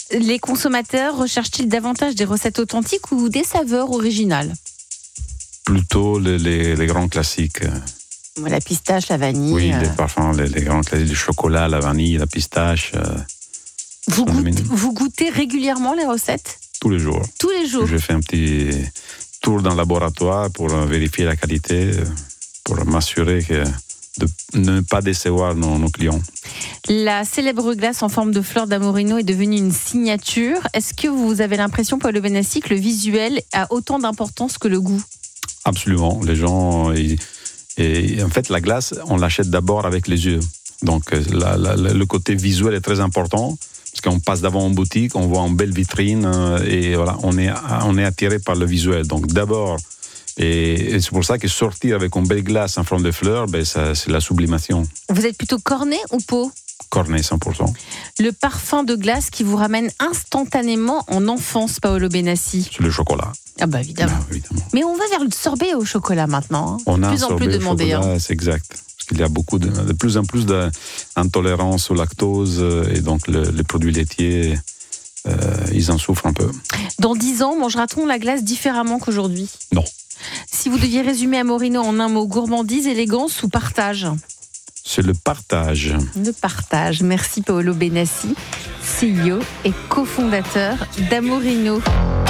Les consommateurs recherchent-ils davantage des recettes authentiques ou des saveurs originales ? Plutôt les, les, les grands classiques. La pistache, la vanille. Oui, les parfums, les, les grands classiques, le chocolat, la vanille, la pistache. Euh, vous, goûtez, vous goûtez régulièrement les recettes ? Tous les jours. Tous les jours. Je fais un petit tour dans le laboratoire pour vérifier la qualité, pour m'assurer que de ne pas décevoir nos, nos clients. La célèbre glace en forme de fleur d'Amorino est devenue une signature. Est-ce que vous avez l'impression, Paolo Benassi, que le visuel a autant d'importance que le goût ? Absolument. Les gens... Ils, et en fait, la glace, on l'achète d'abord avec les yeux. Donc, la, la, le côté visuel est très important. Parce qu'on passe devant en boutique, on voit une belle vitrine et voilà, on est, on est attiré par le visuel. Donc, d'abord... Et, et c'est pour ça que sortir avec une belle glace en forme de fleurs, ben ça, c'est la sublimation. Vous êtes plutôt cornet ou pot ? Cornet, cent pour cent. Le parfum de glace qui vous ramène instantanément en enfance, Paolo Benassi. C'est le chocolat. Ah bah évidemment. Ah, évidemment. Mais on va vers le sorbet au chocolat maintenant. Hein. On a de plus un en plus demandé. Chocolat, hein. C'est exact. Parce qu'il y a beaucoup de, de plus en plus d'intolérance au lactose et donc le, les produits laitiers, euh, ils en souffrent un peu. Dans dix ans, mangera-t-on la glace différemment qu'aujourd'hui ? Non. Si vous deviez résumer Amorino en un mot, gourmandise, élégance ou partage ? C'est le partage. Le partage. Merci Paolo Benassi, C E O et cofondateur d'Amorino.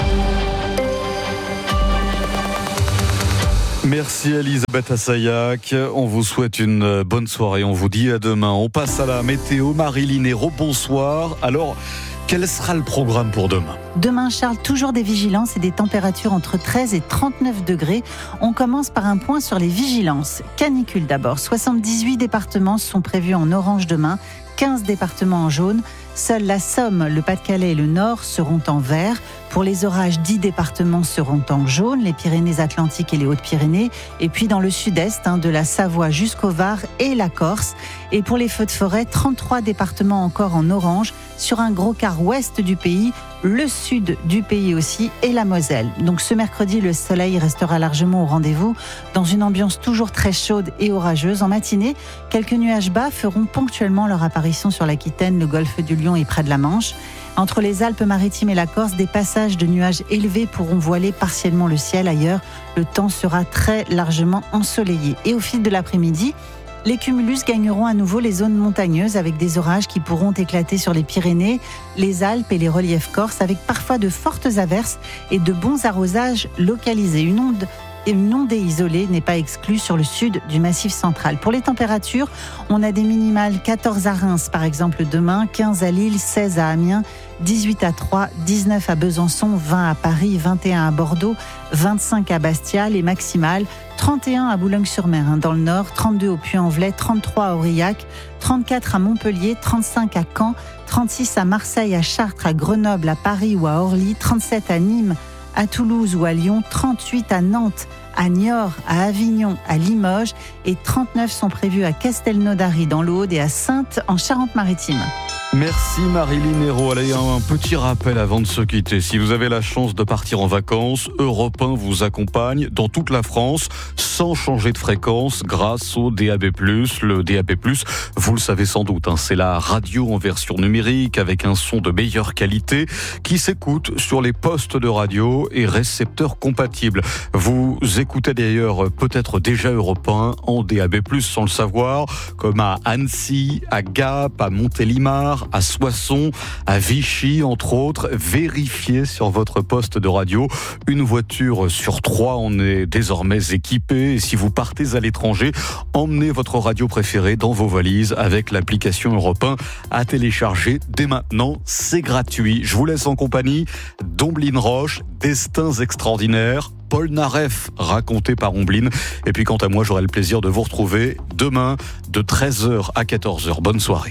Merci Elisabeth Assayag, on vous souhaite une bonne soirée, on vous dit à demain. On passe à la météo, Marie-Line Hérault, bonsoir. Alors, quel sera le programme pour demain ? Demain, Charles, toujours des vigilances et des températures entre treize et trente-neuf degrés. On commence par un point sur les vigilances. Canicule d'abord, soixante-dix-huit départements sont prévus en orange demain, quinze départements en jaune. Seuls la Somme, le Pas-de-Calais et le Nord seront en vert. Pour les orages, dix départements seront en jaune, les Pyrénées-Atlantiques et les Hautes-Pyrénées. Et puis dans le sud-est, hein, de la Savoie jusqu'au Var et la Corse. Et pour les feux de forêt, trente-trois départements encore en orange sur un gros quart ouest du pays, le sud du pays aussi et la Moselle. Donc ce mercredi, le soleil restera largement au rendez-vous dans une ambiance toujours très chaude et orageuse. En matinée, quelques nuages bas feront ponctuellement leur apparition sur l'Aquitaine, le golfe du Lion et près de la Manche. Entre les Alpes-Maritimes et la Corse, des passages de nuages élevés pourront voiler partiellement le ciel. Ailleurs, le temps sera très largement ensoleillé. Et au fil de l'après-midi, les cumulus gagneront à nouveau les zones montagneuses avec des orages qui pourront éclater sur les Pyrénées, les Alpes et les reliefs corses avec parfois de fortes averses et de bons arrosages localisés. Une onde Une ondée isolée n'est pas exclue sur le sud du Massif central. Pour les températures, on a des minimales quatorze à Reims par exemple demain, quinze à Lille, seize à Amiens, dix-huit à Troyes, dix-neuf à Besançon, vingt à Paris, vingt et un à Bordeaux, vingt-cinq à Bastia, les maximales, trente et un à Boulogne-sur-Mer hein, dans le nord, trente-deux au Puy-en-Velay, trente-trois à Aurillac, trente-quatre à Montpellier, trente-cinq à Caen, trente-six à Marseille, à Chartres, à Grenoble, à Paris ou à Orly, trente-sept à Nîmes, à Toulouse ou à Lyon, trente-huit à Nantes, à Niort, à Avignon, à Limoges et trente-neuf sont prévus à Castelnaudary dans l'Aude et à Saintes en Charente-Maritime. Merci Marie-Line Hérault. Allez, un petit rappel avant de se quitter. Si vous avez la chance de partir en vacances, Europe un vous accompagne dans toute la France sans changer de fréquence grâce au D A B plus. Le D A B plus, vous le savez sans doute, hein, c'est la radio en version numérique avec un son de meilleure qualité qui s'écoute sur les postes de radio et récepteurs compatibles. Vous écoutez d'ailleurs peut-être déjà Europe un en D A B plus sans le savoir, comme à Annecy, à Gap, à Montélimar, à Soissons, à Vichy, entre autres. Vérifiez sur votre poste de radio. Une voiture sur trois en est désormais équipée. Et si vous partez à l'étranger, emmenez votre radio préférée dans vos valises avec l'application Europe un à télécharger dès maintenant. C'est gratuit. Je vous laisse en compagnie d'Ombline Roche, Destins extraordinaires, Paul Naref, raconté par Ombline. Et puis quant à moi, j'aurai le plaisir de vous retrouver demain de treize heures à quatorze heures. Bonne soirée.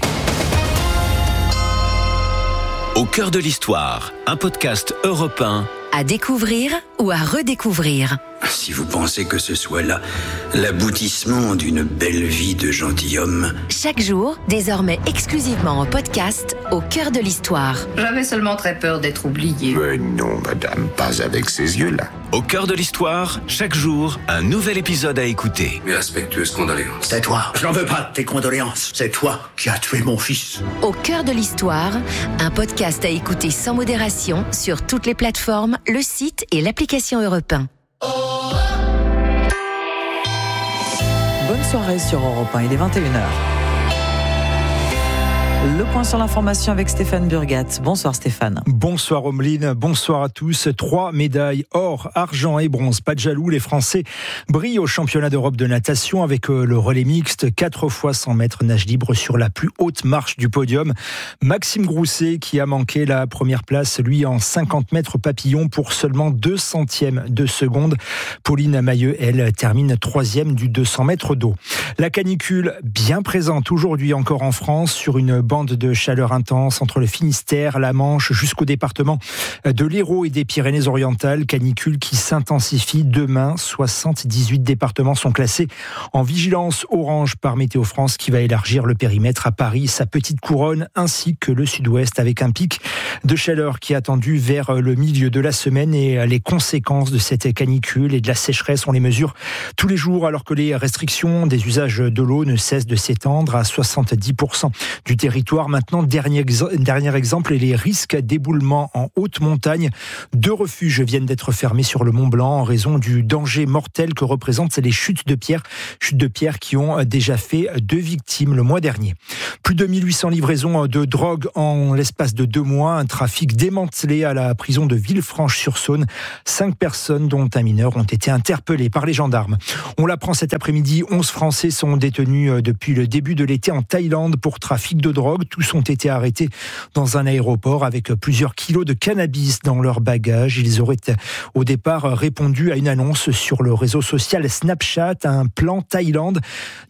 Au cœur de l'histoire, un podcast Europe un. À découvrir ou à redécouvrir. Si vous pensez que ce soit là l'aboutissement d'une belle vie de gentilhomme. Chaque jour, désormais exclusivement en podcast, au cœur de l'histoire. J'avais seulement très peur d'être oublié. Mais non, madame, pas avec ces yeux-là. Au cœur de l'histoire, chaque jour, un nouvel épisode à écouter. Mes respectueuses condoléances. C'est toi, je n'en veux pas de tes condoléances. C'est toi qui as tué mon fils. Au cœur de l'histoire, un podcast à écouter sans modération sur toutes les plateformes, le site et l'application Europe un. Bonne soirée sur Europe un, il est vingt et une heures. Le point sur l'information avec Stéphane Burgat. Bonsoir Stéphane. Bonsoir Omeline, bonsoir à tous. Trois médailles, or, argent et bronze. Pas de jaloux, les Français brillent au championnat d'Europe de natation avec le relais mixte. Quatre fois cent mètres nage libre sur la plus haute marche du podium. Maxime Grousset qui a manqué la première place, lui en cinquante mètres papillon pour seulement deux centièmes de seconde. Pauline Mailleux, elle, termine troisième du deux cents mètres d'eau. La canicule bien présente aujourd'hui encore en France sur une bande de chaleur intense entre le Finistère, la Manche, jusqu'au département de l'Hérault et des Pyrénées-Orientales. Canicule qui s'intensifie demain. soixante-dix-huit départements sont classés en vigilance orange par Météo France qui va élargir le périmètre à Paris, sa petite couronne ainsi que le sud-ouest avec un pic de chaleur qui est attendu vers le milieu de la semaine. Et les conséquences de cette canicule et de la sécheresse, on les mesure tous les jours alors que les restrictions des usages de l'eau ne cessent de s'étendre à soixante-dix pour cent du territoire. Maintenant, dernier, dernier exemple, et les risques d'éboulement en haute montagne. Deux refuges viennent d'être fermés sur le Mont Blanc en raison du danger mortel que représentent les chutes de pierre. Chutes de pierre qui ont déjà fait deux victimes le mois dernier. Plus de mille huit cents livraisons de drogue en l'espace de deux mois. Un trafic démantelé à la prison de Villefranche-sur-Saône. Cinq personnes, dont un mineur, ont été interpellées par les gendarmes. On l'apprend cet après-midi, onze Français sont détenus depuis le début de l'été en Thaïlande pour trafic de drogue. Tous ont été arrêtés dans un aéroport avec plusieurs kilos de cannabis dans leurs bagages. Ils auraient au départ répondu à une annonce sur le réseau social Snapchat, un plan Thaïlande